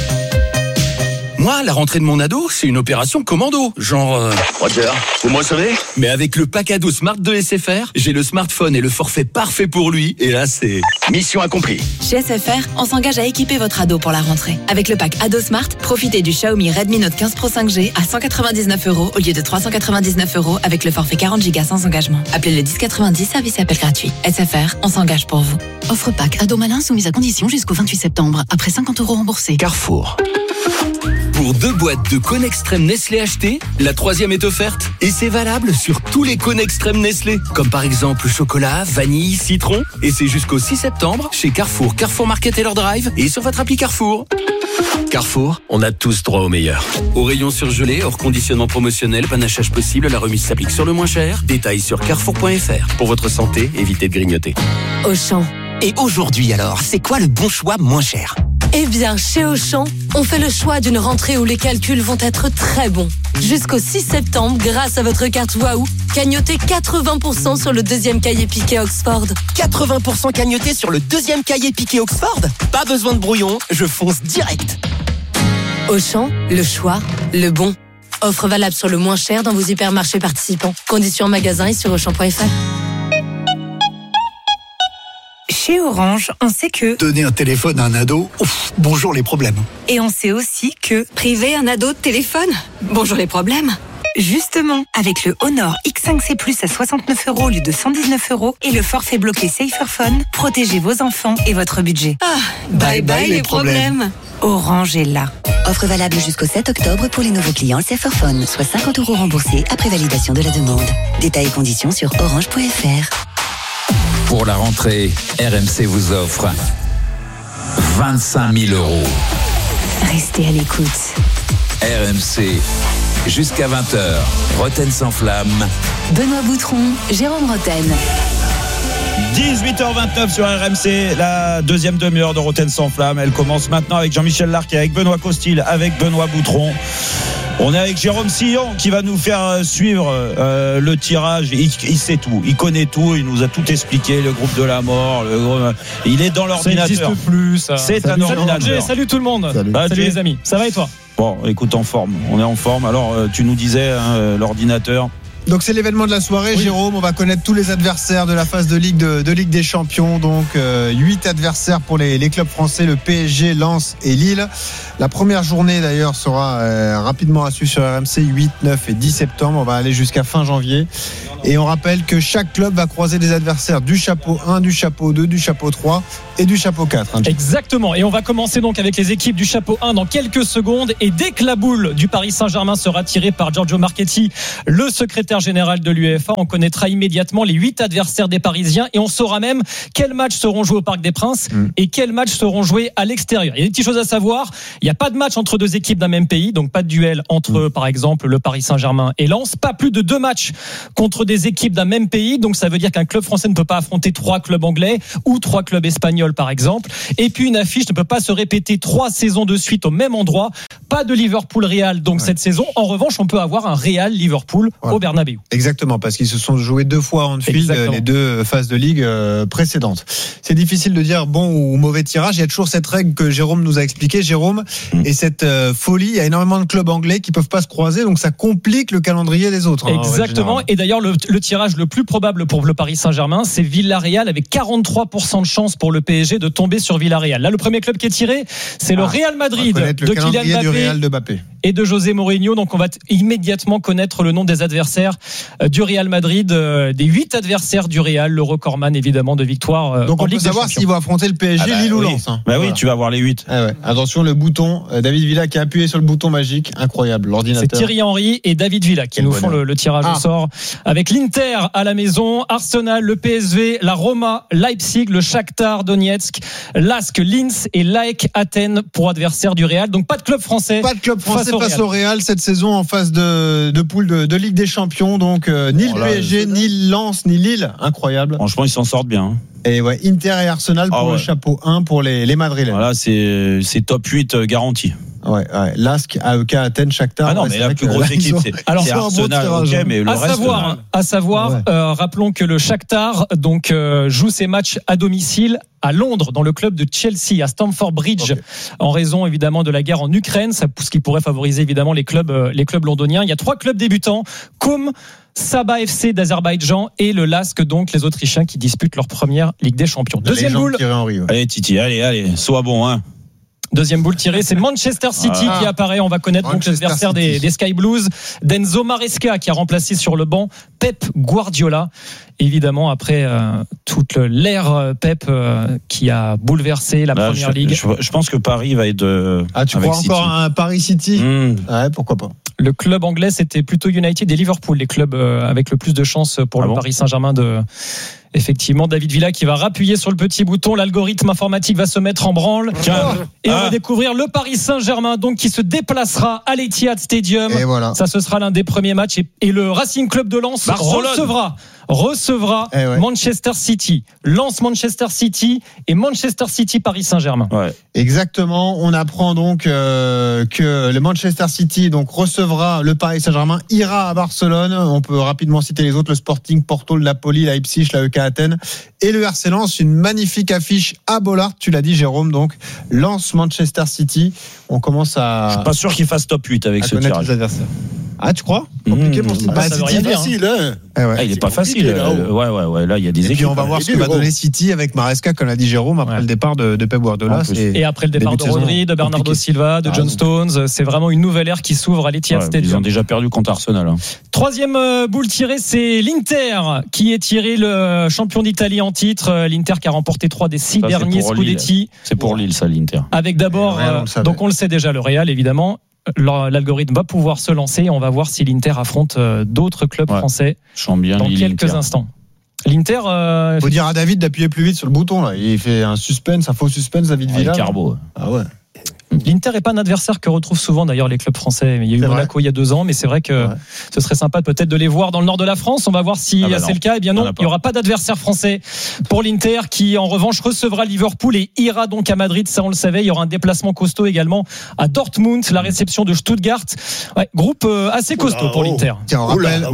Moi, la rentrée de mon ado, c'est une opération commando. Genre... Roger, vous me recevez? Mais avec le pack ado Smart de SFR, j'ai le smartphone et le forfait parfait pour lui. Et là, c'est... Mission accomplie. Chez SFR, on s'engage à équiper votre ado pour la rentrée. Avec le pack Ado Smart, profitez du Xiaomi Redmi Note 15 Pro 5G à 199€ au lieu de 399€ avec le forfait 40Go sans engagement. Appelez le 1090, service et appel gratuit. SFR, on s'engage pour vous. Offre pack Ado Malin soumise à condition jusqu'au 28 septembre. Après 50€ remboursés. Carrefour. Pour 2 boîtes de cônes extrême Nestlé achetées, la 3e est offerte. Et c'est valable sur tous les cônes extrême Nestlé. Comme par exemple chocolat, vanille, citron. Et c'est jusqu'au 6 septembre chez Carrefour, Carrefour Market et leur drive et sur votre appli Carrefour. Carrefour, on a tous droit au meilleur. Au rayon surgelé, hors conditionnement promotionnel, panachage possible, la remise s'applique sur le moins cher. Détails sur carrefour.fr. Pour votre santé, évitez de grignoter. Auchan. Et aujourd'hui alors, c'est quoi le bon choix moins cher? Eh bien, chez Auchan, on fait le choix d'une rentrée où les calculs vont être très bons. Jusqu'au 6 septembre, grâce à votre carte Waouh, cagnotez 80% sur le 2e cahier piqué Oxford. 80% cagnoté sur le 2e cahier piqué Oxford? Pas besoin de brouillon, je fonce direct. Auchan, le choix, le bon. Offre valable sur le moins cher dans vos hypermarchés participants. Conditions en magasin et sur Auchan.fr. Chez Orange, on sait que... Donner un téléphone à un ado, bonjour les problèmes. Et on sait aussi que... Priver un ado de téléphone, bonjour les problèmes. Justement, avec le Honor X5C Plus à 69€ au lieu de 119€ et le forfait bloqué Saferphone, protégez vos enfants et votre budget. Bye bye les problèmes. Orange est là. Offre valable jusqu'au 7 octobre pour les nouveaux clients Saferphone, soit 50€ remboursés après validation de la demande. Détails et conditions sur orange.fr. Pour la rentrée, RMC vous offre 25 000 €. Restez à l'écoute. RMC, jusqu'à 20h, Rotten sans flamme. Benoît Boutron, Jérôme Rotten. 18h29 sur RMC, la deuxième demi-heure de Roten sans flamme. Elle commence maintenant avec Jean-Michel Larquet, avec Benoît Costil, avec Benoît Boutron. On est avec Jérôme Sillon qui va nous faire suivre le tirage. Il sait tout, il connaît tout, il nous a tout expliqué, le groupe de la mort, il est dans l'ordinateur. Ça n'existe plus, ça. C'est un ordinateur. Salut tout le monde. Salut les amis. Ça va et toi? Bon, écoute, en forme. On est en forme. Alors, tu nous disais, l'ordinateur. Donc c'est l'événement de la soirée, oui. Jérôme, on va connaître tous les adversaires de la phase de Ligue des Champions. Donc 8 adversaires pour les clubs français, le PSG, Lens et Lille. La première journée d'ailleurs sera rapidement à suivre sur RMC, 8, 9 et 10 septembre. On va aller jusqu'à fin janvier. Et on rappelle que chaque club va croiser des adversaires du chapeau 1, du chapeau 2, du chapeau 3 et du chapeau 4. Exactement. Et on va commencer donc avec les équipes du chapeau 1 dans quelques secondes. Et dès que la boule du Paris Saint-Germain sera tirée par Giorgio Marchetti, le secrétaire général de l'UEFA, on connaîtra immédiatement les 8 adversaires des Parisiens et on saura même quels matchs seront joués au Parc des Princes et quels matchs seront joués à l'extérieur. Il y a des petites choses à savoir. Il n'y a pas de match entre deux équipes d'un même pays, donc pas de duel entre, par exemple, le Paris Saint-Germain et Lens. Pas plus de 2 matchs contre des équipes d'un même pays, donc ça veut dire qu'un club français ne peut pas affronter 3 clubs anglais ou 3 clubs espagnols, par exemple. Et puis une affiche ne peut pas se répéter 3 saisons de suite au même endroit. Pas de Liverpool-Real donc cette saison. En revanche, on peut avoir un Real-Liverpool au Bernabéu. Exactement, parce qu'ils se sont joués 2 fois en Anfield, les 2 phases de Ligue précédentes. C'est difficile de dire bon ou mauvais tirage. Il y a toujours cette règle que Jérôme nous a expliquée, Jérôme, et cette folie. Il y a énormément de clubs anglais qui peuvent pas se croiser, donc ça complique le calendrier des autres. Exactement. Et d'ailleurs, le tirage le plus probable pour le Paris Saint-Germain, c'est Villarreal, avec 43% de chance pour le PSG de tomber sur Villarreal. Là, le premier club qui est tiré, c'est le Real Madrid de Kylian Mbappé et de José Mourinho. Donc on va immédiatement connaître le nom des adversaires du Real Madrid, des 8 adversaires du Real, le recordman évidemment de victoire. Donc en on Ligue peut savoir s'ils vont affronter le PSG, Lille ou Lens. Oui, tu vas voir les 8. Attention, le bouton, David Villa qui a appuyé sur le bouton magique, incroyable, l'ordinateur. C'est Thierry Henry et David Villa qui nous font le tirage au sort, avec l'Inter à la maison, Arsenal, le PSV, la Roma, Leipzig, le Shakhtar Donetsk, Lask, Linz et l'AEK Athènes pour adversaires du Real. Donc pas de club français. Pas de club français face au Real cette saison en phase de poule de Ligue des Champions. Donc ni le PSG, ni Lens, ni Lille. Incroyable. Franchement, ils s'en sortent bien. Et ouais, Inter et Arsenal pour le chapeau 1 pour les Madrilènes. Voilà, c'est top 8 garanti. Ouais. Lask, AEK, Athènes, Shakhtar. Ah non, mais la plus grosse équipe, c'est Arsenal. Okay, mais le reste, rappelons que le Shakhtar donc joue ses matchs à domicile à Londres, dans le club de Chelsea, à Stamford Bridge, en raison évidemment de la guerre en Ukraine, ce qui pourrait favoriser évidemment les clubs londoniens. Il y a 3 clubs débutants, comme Sabah FC d'Azerbaïdjan et le Lask, donc les Autrichiens qui disputent leur première Ligue des Champions. Deuxième boule. Allez Titi, allez, sois bon, hein. Deuxième boule tirée, c'est Manchester City qui apparaît. On va connaître donc l'adversaire des Sky Blues, d'Enzo Maresca qui a remplacé sur le banc Pep Guardiola. Évidemment, après toute l'ère Pep qui a bouleversé la première ligue. Je pense que Paris va être. Tu crois encore un Paris City Ouais, pourquoi pas. Le club anglais, c'était plutôt United et Liverpool, les clubs avec le plus de chances pour le Paris Saint-Germain Effectivement, David Villa qui va rappuyer sur le petit bouton. L'algorithme informatique va se mettre en branle. Et on va découvrir le Paris Saint-Germain donc qui se déplacera à l'Etihad Stadium. Et voilà. Ça, ce sera l'un des premiers matchs. Et le Racing Club de Lens recevra Manchester City. Lens Manchester City et Manchester City Paris Saint-Germain. Ouais. Exactement. On apprend donc que le Manchester City donc recevra le Paris Saint-Germain, ira à Barcelone. On peut rapidement citer les autres, le Sporting, Porto, le Napoli, Leipzig, l'AEK Athènes et le RC Lens. Une magnifique affiche à Bollard, tu l'as dit Jérôme, donc Lens Manchester City. On commence à... Je suis pas sûr qu'il fasse top 8 avec ce tirage. Ah, tu crois? Compliqué pour City. City facile, hein. Il est pas facile. Ouais, là il y a des équipes. Et puis on va voir ce que va donner City avec Maresca, comme l'a dit Jérôme, après le départ de Pep Guardiola. Et après le départ de Rodri, de Bernardo Silva, de John Stones, c'est vraiment une nouvelle ère qui s'ouvre à l'Etihad Stadium. Ils ont déjà perdu contre Arsenal. Troisième boule tirée, c'est l'Inter qui est tiré le champion d'Italie en titre. L'Inter qui a remporté 3 des 6 derniers Scudetti. C'est pour Lille, ça, l'Inter. Avec d'abord, donc on le sait déjà, le Real évidemment. L'algorithme va pouvoir se lancer et on va voir si l'Inter affronte d'autres clubs français dans quelques instants. L'Inter. Faut dire à David d'appuyer plus vite sur le bouton là. Il fait un faux suspense, David Villa. Carbo. Ah ouais. L'Inter n'est pas un adversaire que retrouvent souvent d'ailleurs les clubs français. Il y a eu Monaco il y a 2 ans, mais c'est vrai que ce serait sympa peut-être de les voir dans le nord de la France. On va voir si c'est le cas. Eh bien non, il n'y aura pas d'adversaire français pour l'Inter qui en revanche recevra Liverpool et ira donc à Madrid. Ça on le savait. Il y aura un déplacement costaud également à Dortmund, la réception de Stuttgart. Groupe assez costaud pour l'Inter. Tiens, on rappelle,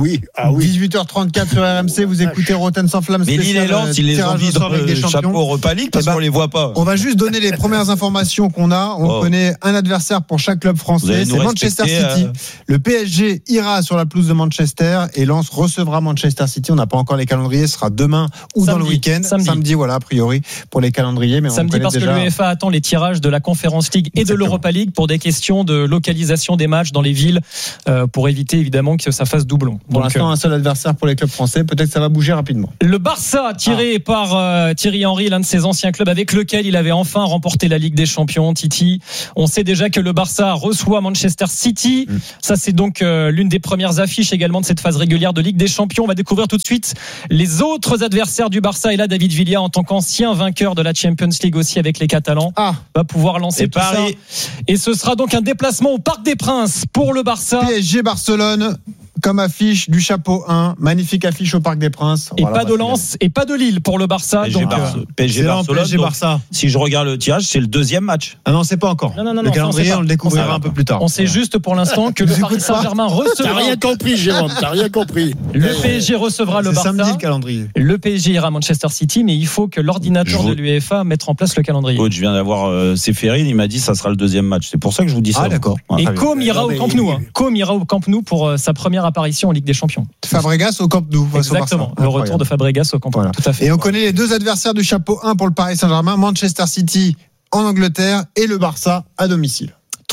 18h34 sur RMC, vous écoutez Roten sans flamme spécial. Mais Lille et Lens, ils les ont mis dans le chapeau Europa League parce qu'on les voit pas. On va juste donner les premières informations qu'on a. On connaît un adversaire pour chaque club français, c'est Manchester City. Le PSG ira sur la pelouse de Manchester et Lens recevra Manchester City. On n'a pas encore les calendriers, ce sera demain ou dans le week-end. Samedi, voilà, a priori, pour les calendriers. Mais samedi, parce que l'UEFA attend les tirages de la Conference League et de l'Europa League pour des questions de localisation des matchs dans les villes, pour éviter évidemment que ça fasse doublon. Pour l'instant, un seul adversaire pour les clubs français. Peut-être que ça va bouger rapidement. Le Barça, tiré par Thierry Henry, l'un de ses anciens clubs avec lequel il avait enfin remporté la Ligue des Champions. Titi, on sait déjà que le Barça reçoit Manchester City. Ça, c'est donc l'une des premières affiches également de cette phase régulière de Ligue des Champions. On va découvrir tout de suite les autres adversaires du Barça. Et là, David Villa, en tant qu'ancien vainqueur de la Champions League aussi avec les Catalans, va pouvoir lancer tout ça. Et ce sera donc un déplacement au Parc des Princes pour le Barça. PSG Barcelone. Comme affiche du chapeau 1, magnifique affiche au Parc des Princes. Et pas de Lens et pas de Lille pour le Barça. PSG Barcelone. Barça. Si je regarde le tirage, c'est le deuxième match. Ah non, c'est pas encore. Non, le calendrier, on le découvrira un peu plus tard. On sait juste pour l'instant que le Paris Saint-Germain recevra. T'as rien compris, Jérôme. T'as rien compris. Le PSG recevra le Barça. Samedi le calendrier. Le PSG ira à Manchester City, mais il faut que l'ordinateur de l'UEFA mette en place le calendrier. Je viens d'avoir Séphérine, il m'a dit ça sera le deuxième match. C'est pour ça que je vous dis ça. Ah d'accord. Et Com ira au Camp Nou. Com ira au Camp Nou pour sa première apparition en Ligue des Champions. Fabregas au Camp Nou. Exactement, le retour de Fabregas au Camp Nou. Tout à fait. Et on connaît les deux adversaires du chapeau 1 pour le Paris Saint-Germain, Manchester City en Angleterre et le Barça à domicile.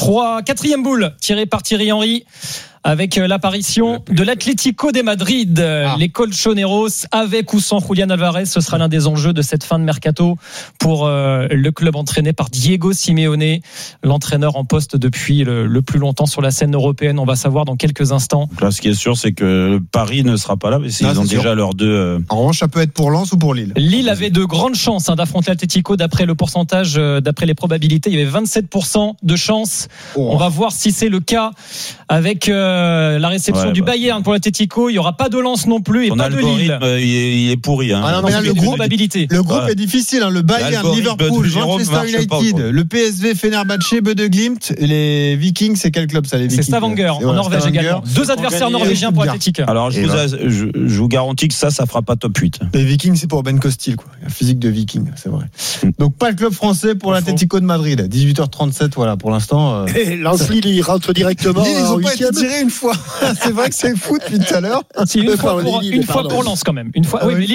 4e boule tirée par Thierry Henry avec l'apparition de l'Atlético de Madrid. Les Colchoneros, avec ou sans Julián Álvarez, ce sera l'un des enjeux de cette fin de mercato pour le club entraîné par Diego Simeone, l'entraîneur en poste depuis le plus longtemps sur la scène européenne. On va savoir dans quelques instants. Là, ce qui est sûr, c'est que Paris ne sera pas là, mais ils ont déjà leurs deux. En revanche, ça peut être pour Lens ou pour Lille. Lille avait de grandes chances d'affronter l'Atlético d'après le pourcentage, d'après les probabilités. Il y avait 27% de chances. On va voir si c'est le cas avec la réception du Bayern pour l'Atlético. Il n'y aura pas de Lens non plus et pas de Lille. Il est pourri. Non, mais là, le groupe est difficile. Le Bayern, Liverpool, Manchester United, le PSV, Fenerbahçe, Bode Glimt. Les Vikings, c'est quel club ça, les Vikings? C'est Stavanger en Norvège également. Deux adversaires norvégiens pour l'Atlético. Alors je vous garantis que ça fera pas top 8. Les Vikings, c'est pour Ben Costil, quoi. Un physique de Viking, c'est vrai. Donc pas le club français pour l'Atlético de Madrid. 18h37, voilà, pour l'instant. Lens Lille, il rentre directement. Lille, ils ont pas été tirés une fois. C'est vrai que c'est fou depuis tout à l'heure. C'est une fois pour Lens quand même. Une fois. Oui, mais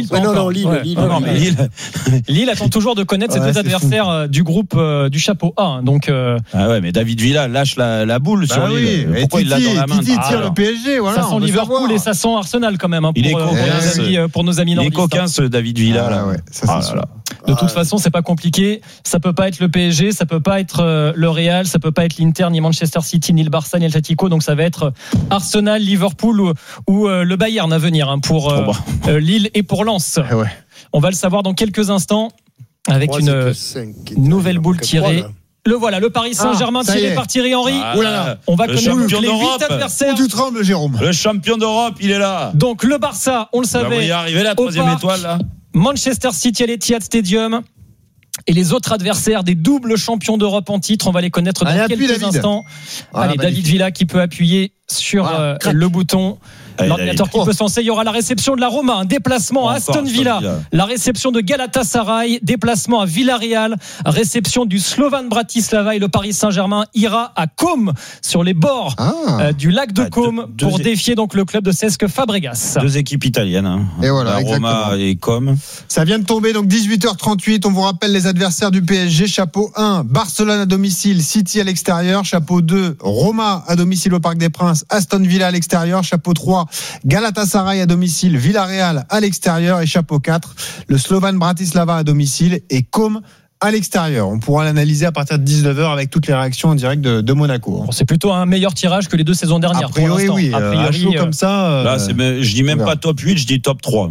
Lille attend toujours de connaître ces deux adversaires du groupe du chapeau A. Donc. Ah ouais, mais David Villa lâche la boule sur Lille. Pourquoi il l'a dans la main? Titi tire le PSG, voilà. Ça sent Liverpool et ça sent Arsenal quand même. Pour nos amis nordistes. Il est coquin ce David Villa là. De toute façon, c'est pas compliqué. Ça peut pas être le PSG, ça peut pas être le Real, ça peut pas être l'Inter, ni Manchester City, ni le Barça, ni l'Atlético. Donc ça va être Arsenal, Liverpool ou le Bayern à venir pour Lille et pour Lens. On va le savoir dans quelques instants avec une nouvelle boule tirée. Le Paris Saint-Germain tiré par Thierry Henry. On va connaître les 8 adversaires. Tu trembles, Jérôme. Le champion d'Europe, il est là. Donc le Barça, on le savait. On y arriver la 3e étoile là. Manchester City à l'Etihad Stadium. Et les autres adversaires des doubles champions d'Europe en titre, on va les connaître dans quelques instants. David Villa qui peut appuyer sur le bouton. L'ordinateur qui peut s'en lancer. Il y aura la réception de la Roma, un déplacement à Aston Villa, la réception de Galatasaray, déplacement à Villarreal, réception du Slovan Bratislava, et le Paris Saint-Germain ira à Côme, sur les bords du lac de Côme, pour défier donc le club de Cesc Fabregas. Deux équipes italiennes. Et voilà, la Roma et Côme. Ça vient de tomber, donc 18h38. On vous rappelle les adversaires du PSG. Chapeau 1, Barcelone à domicile, City à l'extérieur. Chapeau 2, Roma à domicile au Parc des Princes, Aston Villa à l'extérieur. Chapeau 3, Galatasaray à domicile, Villarreal à l'extérieur. Et chapeau 4, le Slovan Bratislava à domicile et Côme à l'extérieur. On pourra l'analyser à partir de 19h avec toutes les réactions en direct de Monaco. C'est plutôt un meilleur tirage que les deux saisons dernières. A priori, oui. A priori, chaud comme ça. Là, je dis même pas top 8, je dis top 3.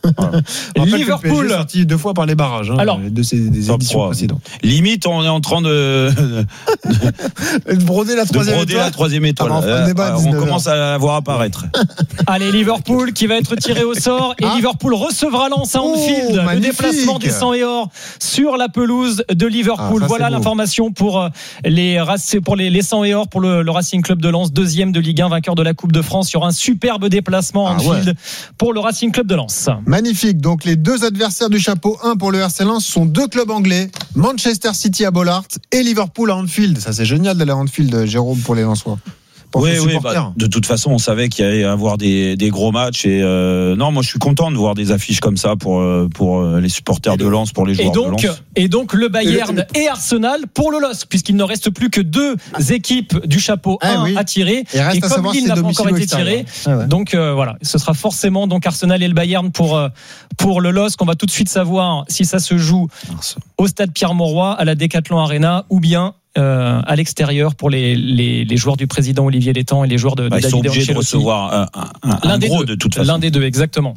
Liverpool sorti 2 fois par les barrages. Alors, des éditions précédentes. Limite, on est en train de broder la troisième étoile. On commence à la voir apparaître. Allez, Liverpool qui va être tiré au sort et Liverpool recevra Lens à Anfield. Le déplacement des 100 et or sur la pelouse de Liverpool. Voilà l'information pour les 100 et or pour le Racing Club de Lens, 2e de Ligue 1, vainqueur de la Coupe de France. Il y aura un superbe déplacement à Anfield pour le Racing Club de Lens. Magnifique. Donc les 2 adversaires du chapeau 1 pour le RC Lens sont 2 clubs anglais, Manchester City à Bollard et Liverpool à Anfield. Ça c'est génial d'aller à Anfield, Jérôme, pour les Lensois. Oui, de toute façon, on savait qu'il y allait avoir des gros matchs et non, moi je suis content de voir des affiches comme ça pour les supporters de Lens, pour les joueurs de Lens. Et donc le Bayern et Arsenal pour le LOSC, puisqu'il ne reste plus que 2 équipes du chapeau 1 à tirer. Et comme Lille n'a pas encore été tiré, donc voilà, ce sera forcément donc Arsenal et le Bayern pour le LOSC. On va tout de suite savoir si ça se joue au stade Pierre-Mauroy, à la Decathlon Arena, ou bien à l'extérieur pour les joueurs du président Olivier Létang et les joueurs de David. Ils sont obligés de recevoir un gros de toute façon. L'un des deux, exactement.